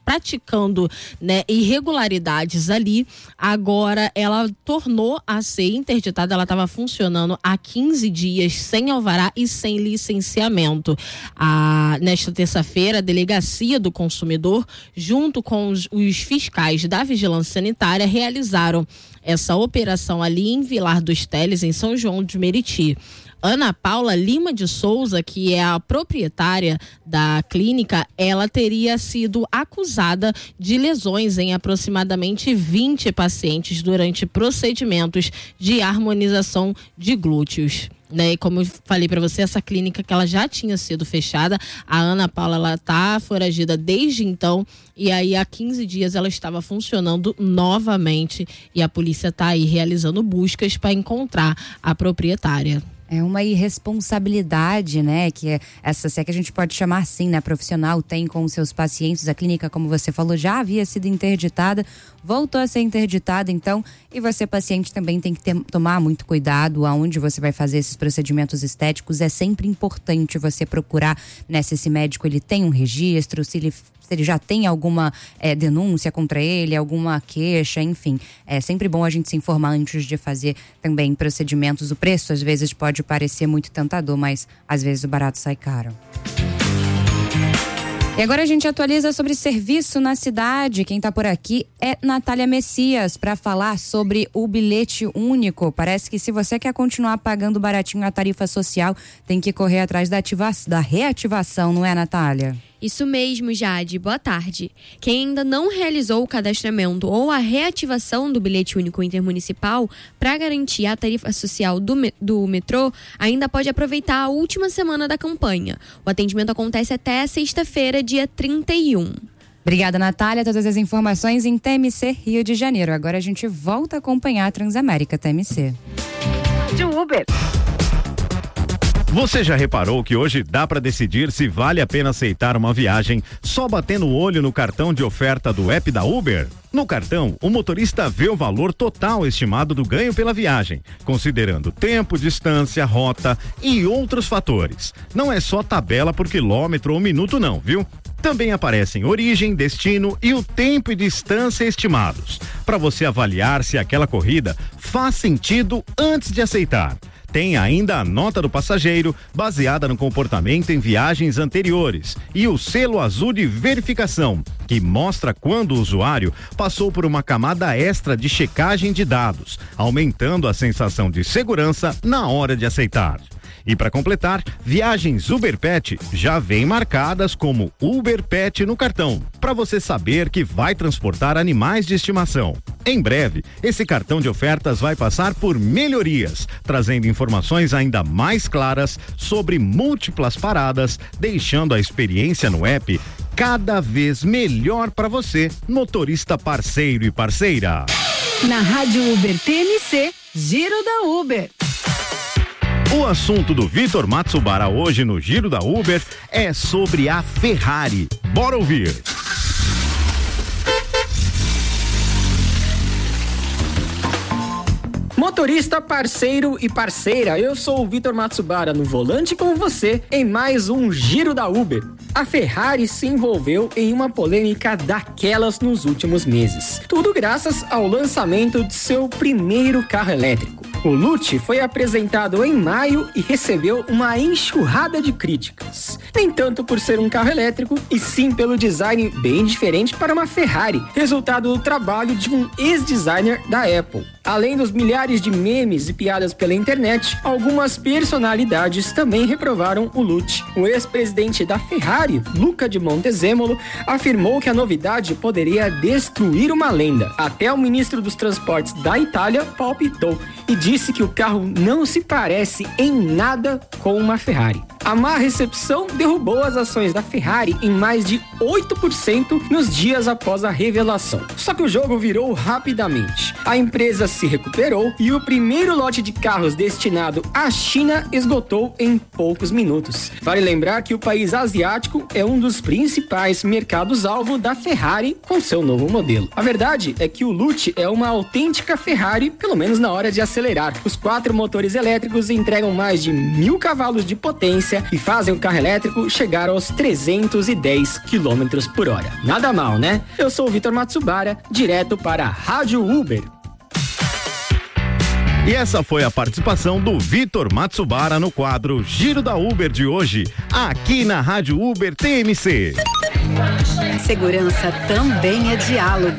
praticando, né, irregularidades ali. Agora ela tornou a ser interditada, ela estava funcionando há 15 dias sem alvará e sem licenciamento. Nesta terça-feira, a Delegacia do Consumidor, junto com os fiscais da Vigilância Sanitária, realizaram essa operação ali em Vilar dos Teles, em São João de Meriti. Ana Paula Lima de Souza, que é a proprietária da clínica, ela teria sido acusada de lesões em aproximadamente 20 pacientes durante procedimentos de harmonização de glúteos. Né? E como eu falei para você, essa clínica que ela já tinha sido fechada, a Ana Paula, ela tá foragida desde então, e aí há 15 dias ela estava funcionando novamente e a polícia tá aí realizando buscas para encontrar a proprietária. É uma irresponsabilidade, né, que é essa, se é que a gente pode chamar assim, né, profissional tem com os seus pacientes. A clínica, como você falou, já havia sido interditada, voltou a ser interditada, então, e você, paciente, também tem que tomar muito cuidado aonde você vai fazer esses procedimentos estéticos. É sempre importante você procurar, né, se esse médico ele tem um registro, se ele já tem alguma denúncia contra ele, alguma queixa, enfim. É sempre bom a gente se informar antes de fazer também procedimentos. O preço às vezes pode parecer muito tentador, mas às vezes o barato sai caro. E agora a gente atualiza sobre serviço na cidade. Quem está por aqui é Natália Messias para falar sobre o bilhete único. Parece que se você quer continuar pagando baratinho a tarifa social, tem que correr atrás da reativação, não é, Natália? Isso mesmo, Jade. Boa tarde. Quem ainda não realizou o cadastramento ou a reativação do bilhete único intermunicipal para garantir a tarifa social do metrô, ainda pode aproveitar a última semana da campanha. O atendimento acontece até sexta-feira, dia 31. Obrigada, Natália. Todas as informações em TMC Rio de Janeiro. Agora a gente volta a acompanhar a Transamérica TMC. De Uber. Você já reparou que hoje dá para decidir se vale a pena aceitar uma viagem só batendo o olho no cartão de oferta do app da Uber? No cartão, o motorista vê o valor total estimado do ganho pela viagem, considerando tempo, distância, rota e outros fatores. Não é só tabela por quilômetro ou minuto não, viu? Também aparecem origem, destino e o tempo e distância estimados, para você avaliar se aquela corrida faz sentido antes de aceitar. Tem ainda a nota do passageiro, baseada no comportamento em viagens anteriores, e o selo azul de verificação, que mostra quando o usuário passou por uma camada extra de checagem de dados, aumentando a sensação de segurança na hora de aceitar. E para completar, viagens Uber Pet já vêm marcadas como Uber Pet no cartão, para você saber que vai transportar animais de estimação. Em breve, esse cartão de ofertas vai passar por melhorias, trazendo informações ainda mais claras sobre múltiplas paradas, deixando a experiência no app cada vez melhor para você, motorista parceiro e parceira. Na Rádio Uber TMC, Giro da Uber. O assunto do Vitor Matsubara hoje no Giro da Uber é sobre a Ferrari. Bora ouvir. Motorista, parceiro e parceira, eu sou o Vitor Matsubara, no volante com você em mais um Giro da Uber. A Ferrari se envolveu em uma polêmica daquelas nos últimos meses. Tudo graças ao lançamento de seu primeiro carro elétrico. O Lute foi apresentado em maio e recebeu uma enxurrada de críticas. Nem tanto por ser um carro elétrico, e sim pelo design bem diferente para uma Ferrari, resultado do trabalho de um ex-designer da Apple. Além dos milhares de memes e piadas pela internet, algumas personalidades também reprovaram o Lute. O ex-presidente da Ferrari, Luca de Montezemolo, afirmou que a novidade poderia destruir uma lenda. Até o ministro dos Transportes da Itália palpitou e disse que o carro não se parece em nada com uma Ferrari. A má recepção derrubou as ações da Ferrari em mais de 8% nos dias após a revelação. Só que o jogo virou rapidamente. A empresa se recuperou e o primeiro lote de carros destinado à China esgotou em poucos minutos. Vale lembrar que o país asiático é um dos principais mercados-alvo da Ferrari com seu novo modelo. A verdade é que o Lute é uma autêntica Ferrari, pelo menos na hora de acelerar. Os 4 motores elétricos entregam mais de 1000 cavalos de potência potência e fazem o carro elétrico chegar aos 310 km por hora. Nada mal, né? Eu sou o Vitor Matsubara, direto para a Rádio Uber. E essa foi a participação do Vitor Matsubara no quadro Giro da Uber de hoje, aqui na Rádio Uber TMC. Segurança também é diálogo.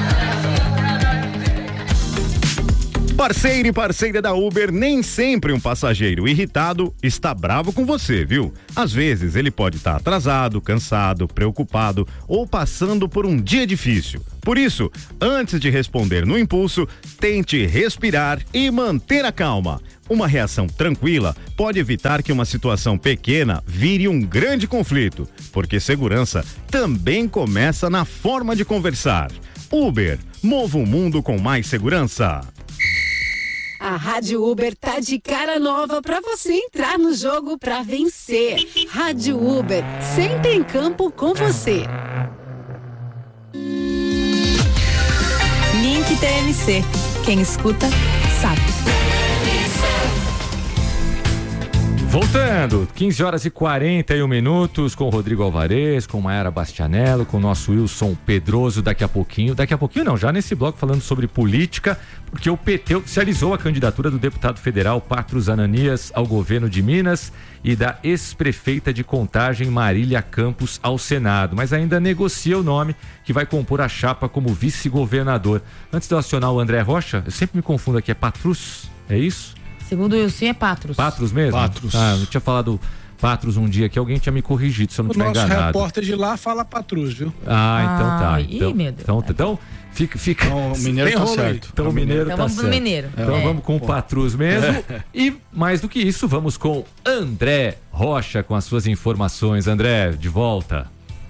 Parceiro e parceira da Uber, nem sempre um passageiro irritado está bravo com você, viu? Às vezes ele pode estar atrasado, cansado, preocupado ou passando por um dia difícil. Por isso, antes de responder no impulso, tente respirar e manter a calma. Uma reação tranquila pode evitar que uma situação pequena vire um grande conflito, porque segurança também começa na forma de conversar. Uber, mova o mundo com mais segurança. A Rádio Uber tá de cara nova pra você entrar no jogo pra vencer. Rádio Uber, sempre em campo com você. Link TMC. Quem escuta, sabe. Voltando, 15 horas e 41 minutos com o Rodrigo Alvarez, com Mayara Bastianello, com o nosso Wilson Pedroso daqui a pouquinho não, já nesse bloco falando sobre política, porque o PT oficializou a candidatura do deputado federal Patros Ananias ao governo de Minas e da ex-prefeita de Contagem Marília Campos ao Senado, mas ainda negocia o nome que vai compor a chapa como vice-governador. Antes de eu acionar o André Rocha, eu sempre me confundo aqui, é Patros, é isso? Segundo o Wilson, é Patros. Patros mesmo? Patros. Ah, eu tinha falado Patros um dia que alguém tinha me corrigido, se eu não estiver enganado. O nosso repórter de lá fala Patros, viu? Ah, então tá. Ih, meu Deus. Então fica. Então, o mineiro tá certo. Então o mineiro tá certo. Vamos pro mineiro. Então vamos com o Patros mesmo. E mais do que isso, vamos com André Rocha com as suas informações. André, de volta.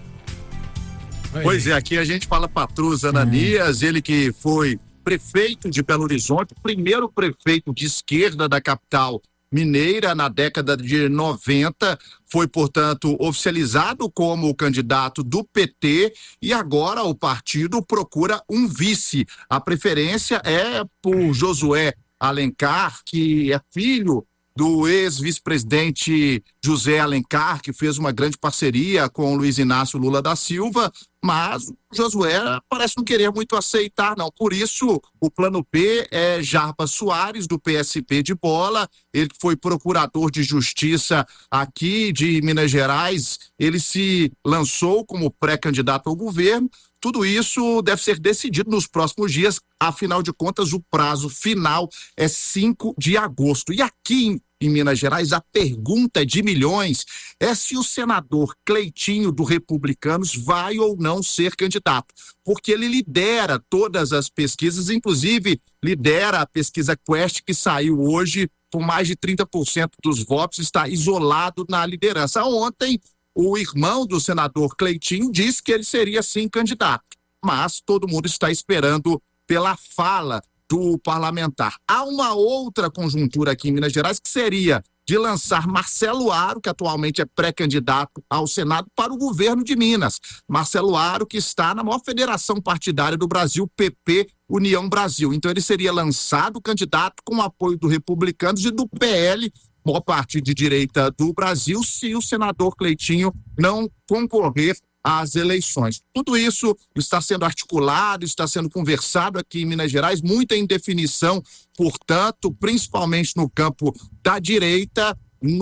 Pois é, aqui a gente fala Patros Ananias, ele que foi prefeito de Belo Horizonte, o primeiro prefeito de esquerda da capital mineira na década de 90, foi, portanto, oficializado como candidato do PT e agora o partido procura um vice. A preferência é por Josué Alencar, que é filho do ex-vice-presidente José Alencar, que fez uma grande parceria com Luiz Inácio Lula da Silva, mas Josué parece não querer muito aceitar, não. Por isso, o plano B é Jarbas Soares, do PSP de Bola, ele foi procurador de justiça aqui de Minas Gerais, ele se lançou como pré-candidato ao governo. Tudo isso deve ser decidido nos próximos dias, afinal de contas o prazo final é 5 de agosto. E aqui em Minas Gerais a pergunta de milhões é se o senador Cleitinho do Republicanos vai ou não ser candidato, porque ele lidera todas as pesquisas, inclusive lidera a pesquisa Quest que saiu hoje com mais de 30% dos votos, está isolado na liderança. Ontem o irmão do senador Cleitinho disse que ele seria sim candidato, mas todo mundo está esperando pela fala do parlamentar. Há uma outra conjuntura aqui em Minas Gerais que seria de lançar Marcelo Aro, que atualmente é pré-candidato ao Senado, para o governo de Minas. Marcelo Aro, que está na maior federação partidária do Brasil, PP União Brasil. Então ele seria lançado candidato com o apoio do Republicanos e do PL, maior partido de direita do Brasil, se o senador Cleitinho não concorrer às eleições. Tudo isso está sendo articulado, está sendo conversado aqui em Minas Gerais, muita indefinição, portanto, principalmente no campo da direita,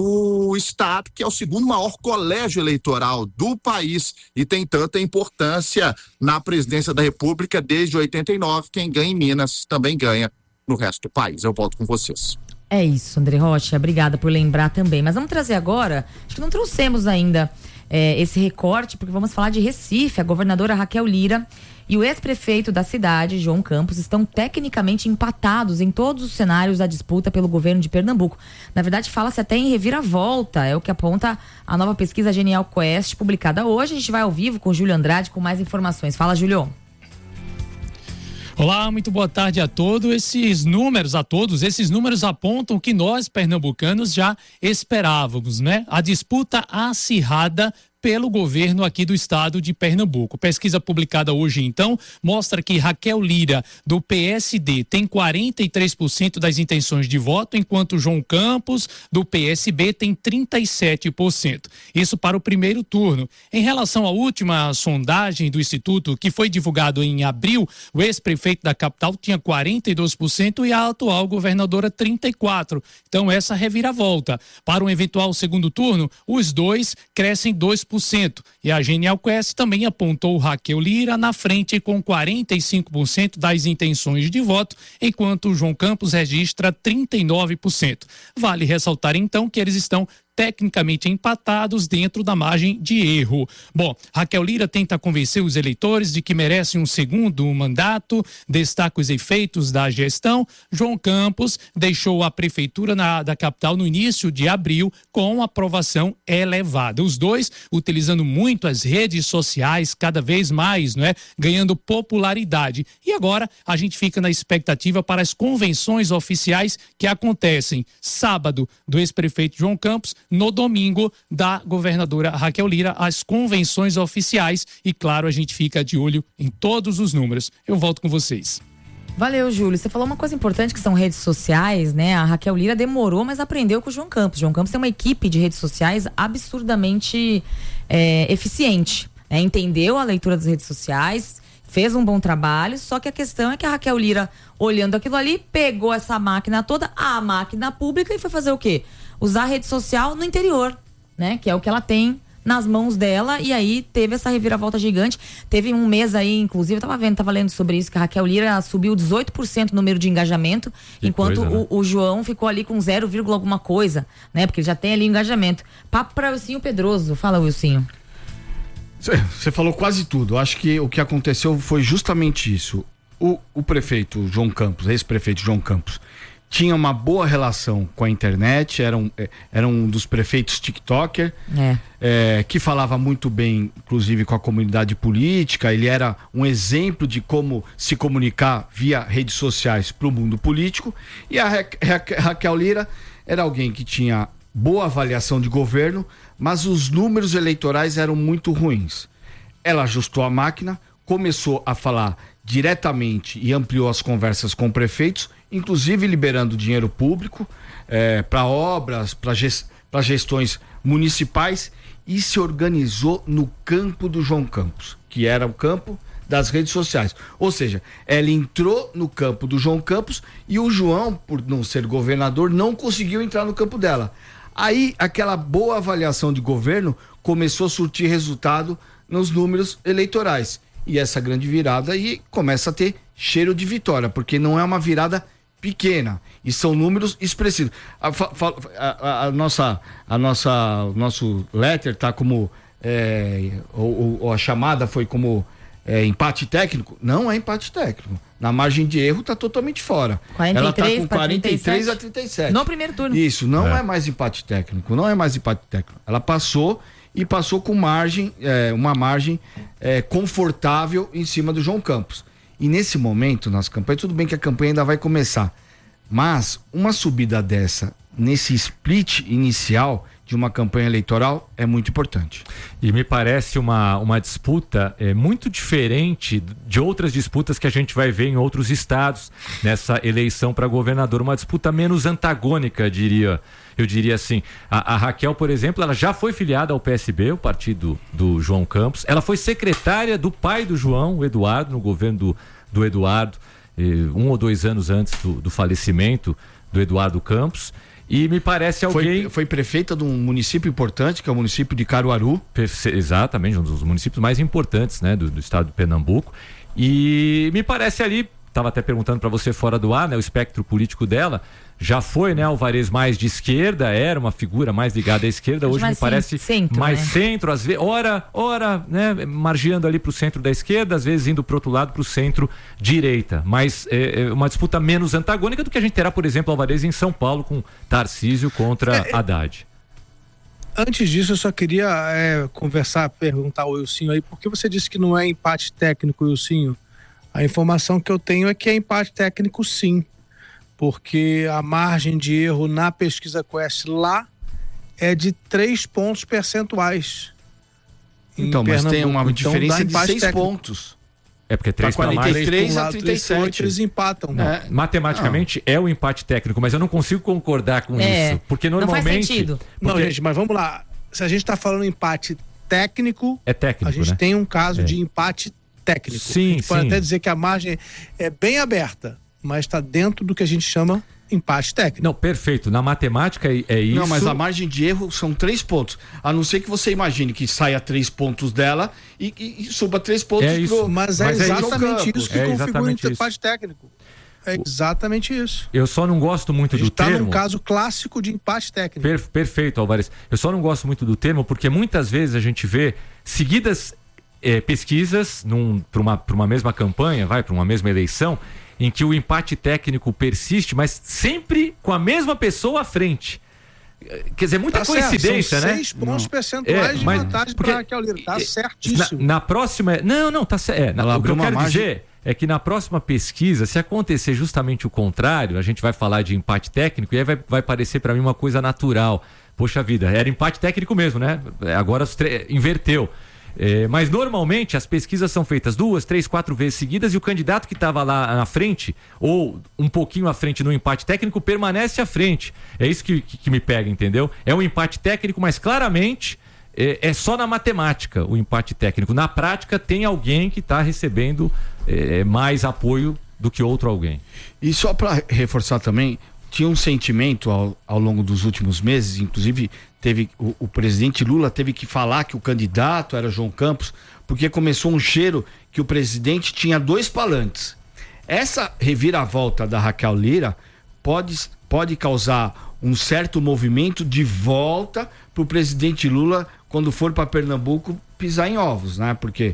no estado, que é o segundo maior colégio eleitoral do país e tem tanta importância na presidência da República desde 89. Quem ganha em Minas também ganha no resto do país. Eu volto com vocês. É isso, André Rocha, obrigada por lembrar também. Mas vamos trazer agora, acho que não trouxemos ainda esse recorte, porque vamos falar de Recife. A governadora Raquel Lira e o ex-prefeito da cidade, João Campos, estão tecnicamente empatados em todos os cenários da disputa pelo governo de Pernambuco. Na verdade, fala-se até em reviravolta, é o que aponta a nova pesquisa Genial Quest, publicada hoje. A gente vai ao vivo com o Júlio Andrade com mais informações. Fala, Júlio. Olá, muito boa tarde a todos. Esses números apontam o que nós, pernambucanos, já esperávamos, né? A disputa acirrada pelo governo aqui do estado de Pernambuco. Pesquisa publicada hoje, então, mostra que Raquel Lira, do PSD, tem 43% das intenções de voto, enquanto João Campos, do PSB, tem 37%. Isso para o primeiro turno. Em relação à última sondagem do Instituto, que foi divulgado em abril, o ex-prefeito da capital tinha 42% e a atual governadora 34%. Então, essa reviravolta. Para um eventual segundo turno, os dois crescem 2%. E a Genial Quest também apontou Raquel Lira na frente com 45% das intenções de voto, enquanto João Campos registra 39%. Vale ressaltar então que eles estão tecnicamente empatados dentro da margem de erro. Bom, Raquel Lira tenta convencer os eleitores de que merece um segundo mandato, destaca os efeitos da gestão. João Campos deixou a prefeitura da capital no início de abril com aprovação elevada. Os dois utilizando muito as redes sociais, cada vez mais, não é? Ganhando popularidade. E agora a gente fica na expectativa para as convenções oficiais que acontecem sábado do ex-prefeito João Campos, no domingo da governadora Raquel Lira, as convenções oficiais, e claro, a gente fica de olho em todos os números. Eu volto com vocês. Valeu, Júlio. Você falou uma coisa importante que são redes sociais, né? A Raquel Lira demorou, mas aprendeu com o João Campos. João Campos tem uma equipe de redes sociais absurdamente eficiente, né? Entendeu a leitura das redes sociais, fez um bom trabalho, só que a questão é que a Raquel Lira, olhando aquilo ali, pegou essa máquina toda, a máquina pública, e foi fazer o quê? Usar a rede social no interior, né? Que é o que ela tem nas mãos dela, e aí teve essa reviravolta gigante. Teve um mês aí, inclusive, eu tava lendo sobre isso, que a Raquel Lira subiu 18% o número de engajamento, enquanto coisa, né? o João ficou ali com 0, alguma coisa, né? Porque ele já tem ali o engajamento. Papo pra Wilsinho Pedroso. Fala, Wilsinho. Você falou quase tudo. Eu acho que o que aconteceu foi justamente isso. O prefeito João Campos, ex-prefeito João Campos, tinha uma boa relação com a internet, era um dos prefeitos TikToker, que falava muito bem, inclusive, com a comunidade política. Ele era um exemplo de como se comunicar via redes sociais para o mundo político. E a Raquel Lira era alguém que tinha boa avaliação de governo, mas os números eleitorais eram muito ruins. Ela ajustou a máquina, começou a falar diretamente e ampliou as conversas com prefeitos, inclusive liberando dinheiro público para obras, para gestões municipais, e se organizou no campo do João Campos, que era o campo das redes sociais. Ou seja, ela entrou no campo do João Campos e o João, por não ser governador, não conseguiu entrar no campo dela. Aí, aquela boa avaliação de governo começou a surtir resultado nos números eleitorais. E essa grande virada aí começa a ter cheiro de vitória, porque não é uma virada pequena e são números expressivos. O nosso letter tá como ou a chamada foi como empate técnico. Não é empate técnico. Na margem de erro tá totalmente fora. 43 ela tá com 43 a 37. No primeiro turno. Isso, não é mais empate técnico. Não é mais empate técnico. Ela passou e passou com margem, uma margem confortável em cima do João Campos. E nesse momento, nas campanhas, tudo bem que a campanha ainda vai começar, mas uma subida dessa, nesse split inicial de uma campanha eleitoral, é muito importante. E me parece uma disputa muito diferente de outras disputas que a gente vai ver em outros estados nessa eleição para governador, uma disputa menos antagônica, eu diria assim. A Raquel, por exemplo, ela já foi filiada ao PSB, o partido do João Campos. Ela foi secretária do pai do João, o Eduardo, no governo do Eduardo, 1 ou 2 anos antes do falecimento do Eduardo Campos. E me parece alguém... Foi prefeita de um município importante, que é o município de Caruaru. Exatamente, um dos municípios mais importantes, né, do estado de Pernambuco. E me parece ali, estava até perguntando para você fora do ar, né, o espectro político dela já foi, né, Alvarez mais de esquerda, era uma figura mais ligada à esquerda, hoje me parece centro, mais né? Centro, às vezes, ora, né, margeando ali pro centro da esquerda, às vezes indo pro outro lado, pro centro-direita, mas é uma disputa menos antagônica do que a gente terá, por exemplo, Alvarez em São Paulo com Tarcísio contra Haddad. Antes disso, eu só queria perguntar ao Wilsinho aí, por que você disse que não é empate técnico, Wilsinho? A informação que eu tenho é que é empate técnico, sim, porque a margem de erro na pesquisa Quest lá é de 3 pontos percentuais. Então, mas tem uma diferença de 6 técnico. pontos. É porque 3 Tá para mais. 43 a 37. Eles empatam. Não, matematicamente é o empate técnico, mas eu não consigo concordar com isso. Porque normalmente. Não faz sentido. Não, gente, mas vamos lá. Se a gente está falando empate técnico, é técnico, a gente né? tem um caso de empate técnico. Sim, a gente pode sim. até dizer que a margem é bem aberta, mas está dentro do que a gente chama empate técnico. Não, perfeito. Na matemática é isso. Não, mas a margem de erro são 3 pontos. A não ser que você imagine que saia 3 pontos dela e suba 3 pontos É isso. pro... Mas é exatamente isso que configura exatamente o empate técnico. É exatamente isso. Eu só não gosto muito do termo. Está num caso clássico de empate técnico. Perfeito, Álvares. Eu só não gosto muito do termo porque muitas vezes a gente vê seguidas pesquisas para uma mesma campanha, para uma mesma eleição, em que o empate técnico persiste, mas sempre com a mesma pessoa à frente. Quer dizer, muita coincidência, são né? 6 pontos percentuais de vantagem para a Raquel Lira. Tá certíssimo. Na próxima. Não, tá certo. O que eu quero dizer é que na próxima pesquisa, se acontecer justamente o contrário, a gente vai falar de empate técnico e aí vai parecer para mim uma coisa natural. Poxa vida, era empate técnico mesmo, né? Agora inverteu. Mas normalmente as pesquisas são feitas 2, 3, 4 vezes seguidas e o candidato que estava lá na frente, ou um pouquinho à frente no empate técnico, permanece à frente. É isso que me pega, entendeu? É um empate técnico, mas claramente é só na matemática o empate técnico. Na prática tem alguém que está recebendo mais apoio do que outro alguém. E só para reforçar também, tinha um sentimento ao longo dos últimos meses, inclusive teve o presidente Lula teve que falar que o candidato era João Campos, porque começou um cheiro que o presidente tinha 2 palanques. Essa reviravolta da Raquel Lira pode causar um certo movimento de volta para o presidente Lula quando for para Pernambuco pisar em ovos, né? Porque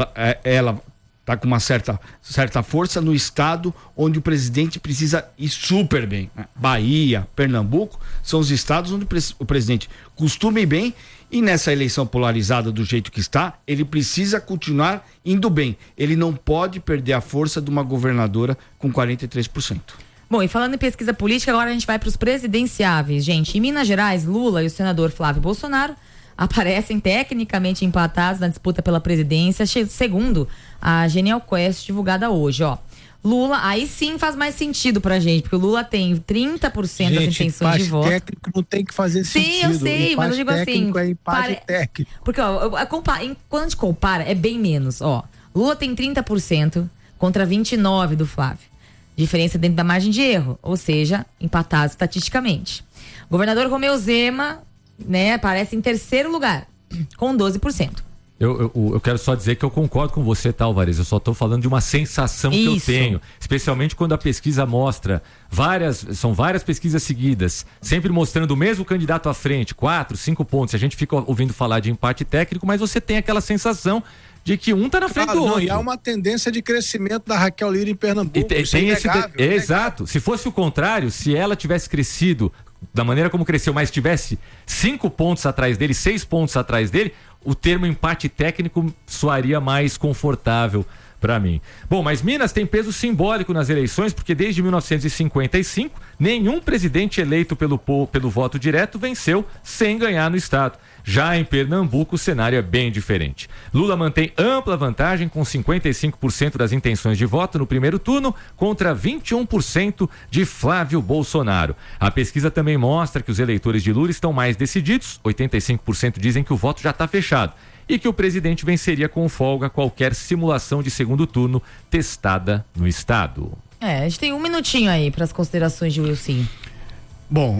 ela está com uma certa força no estado onde o presidente precisa ir super bem. Bahia, Pernambuco são os estados onde o presidente costuma ir bem e nessa eleição polarizada do jeito que está, ele precisa continuar indo bem. Ele não pode perder a força de uma governadora com 43%. Bom, e falando em pesquisa política, agora a gente vai para os presidenciáveis, gente. Em Minas Gerais, Lula e o senador Flávio Bolsonaro aparecem tecnicamente empatados na disputa pela presidência, segundo a Genial Quest divulgada hoje, ó. Lula, aí sim faz mais sentido pra gente, porque o Lula tem 30% das intenções de voto. Técnico não tem que fazer sentido. Sim, eu sei, mas eu digo assim. É empate técnico. Porque, ó, quando a gente compara, é bem menos, ó. Lula tem 30% contra 29% do Flávio. Diferença dentro da margem de erro, ou seja, empatados estatisticamente. Governador Romeu Zema, né, aparece em terceiro lugar, com 12%. Eu quero só dizer que eu concordo com você, tá, Álvares? Eu só estou falando de uma sensação que eu tenho, especialmente quando a pesquisa mostra são várias pesquisas seguidas, sempre mostrando o mesmo candidato à frente, 4, 5 pontos. A gente fica ouvindo falar de empate técnico, mas você tem aquela sensação de que um tá na frente do outro. E há uma tendência de crescimento da Raquel Lira em Pernambuco. Exato. Se fosse o contrário, se ela tivesse crescido da maneira como cresceu, mas tivesse 5 pontos atrás dele, 6 pontos atrás dele, o termo empate técnico soaria mais confortável para mim. Bom, mas Minas tem peso simbólico nas eleições, porque desde 1955, nenhum presidente eleito pelo voto direto venceu sem ganhar no estado. Já em Pernambuco, o cenário é bem diferente. Lula mantém ampla vantagem com 55% das intenções de voto no primeiro turno contra 21% de Flávio Bolsonaro. A pesquisa também mostra que os eleitores de Lula estão mais decididos, 85% dizem que o voto já está fechado e que o presidente venceria com folga qualquer simulação de segundo turno testada no estado. A gente tem um minutinho aí para as considerações de Wilson. Bom,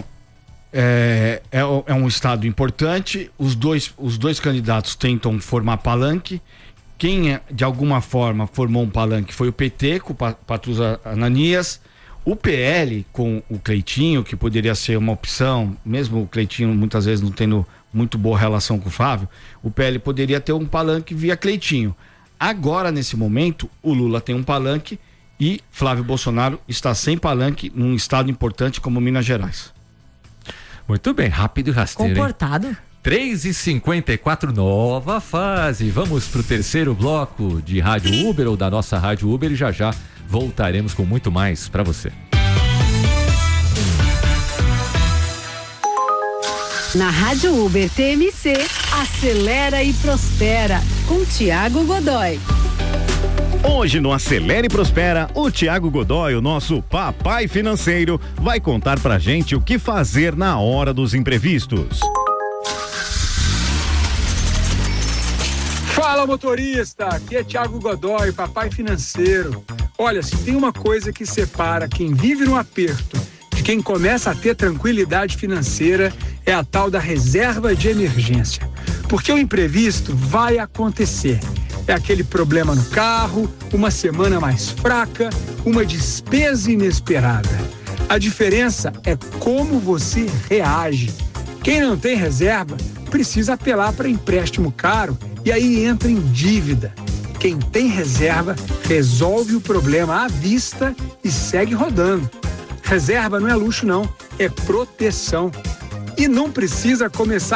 é um estado importante, os dois candidatos tentam formar palanque. Quem de alguma forma formou um palanque foi o PT com o Patuza Ananias, o PL com o Cleitinho, que poderia ser uma opção, mesmo o Cleitinho muitas vezes não tendo muito boa relação com o Flávio, o PL poderia ter um palanque via Cleitinho. Agora, nesse momento, o Lula tem um palanque e Flávio Bolsonaro está sem palanque num estado importante como Minas Gerais. Muito bem, rápido e rasteiro. Comportado. 3h54, nova fase. Vamos pro terceiro bloco de Rádio Uber ou da nossa Rádio Uber e já voltaremos com muito mais para você. Na Rádio Uber TMC, acelera e prospera, com Tiago Godoy. Hoje no Acelera e Prospera, o Tiago Godoy, o nosso papai financeiro, vai contar pra gente o que fazer na hora dos imprevistos. Fala, motorista, aqui é Tiago Godoy, papai financeiro. Olha, se tem uma coisa que separa quem vive no aperto de quem começa a ter tranquilidade financeira, é a tal da reserva de emergência. Porque o imprevisto vai acontecer. É aquele problema no carro, uma semana mais fraca, uma despesa inesperada. A diferença é como você reage. Quem não tem reserva precisa apelar para empréstimo caro e aí entra em dívida. Quem tem reserva resolve o problema à vista e segue rodando. Reserva não é luxo não, é proteção. E não precisa começar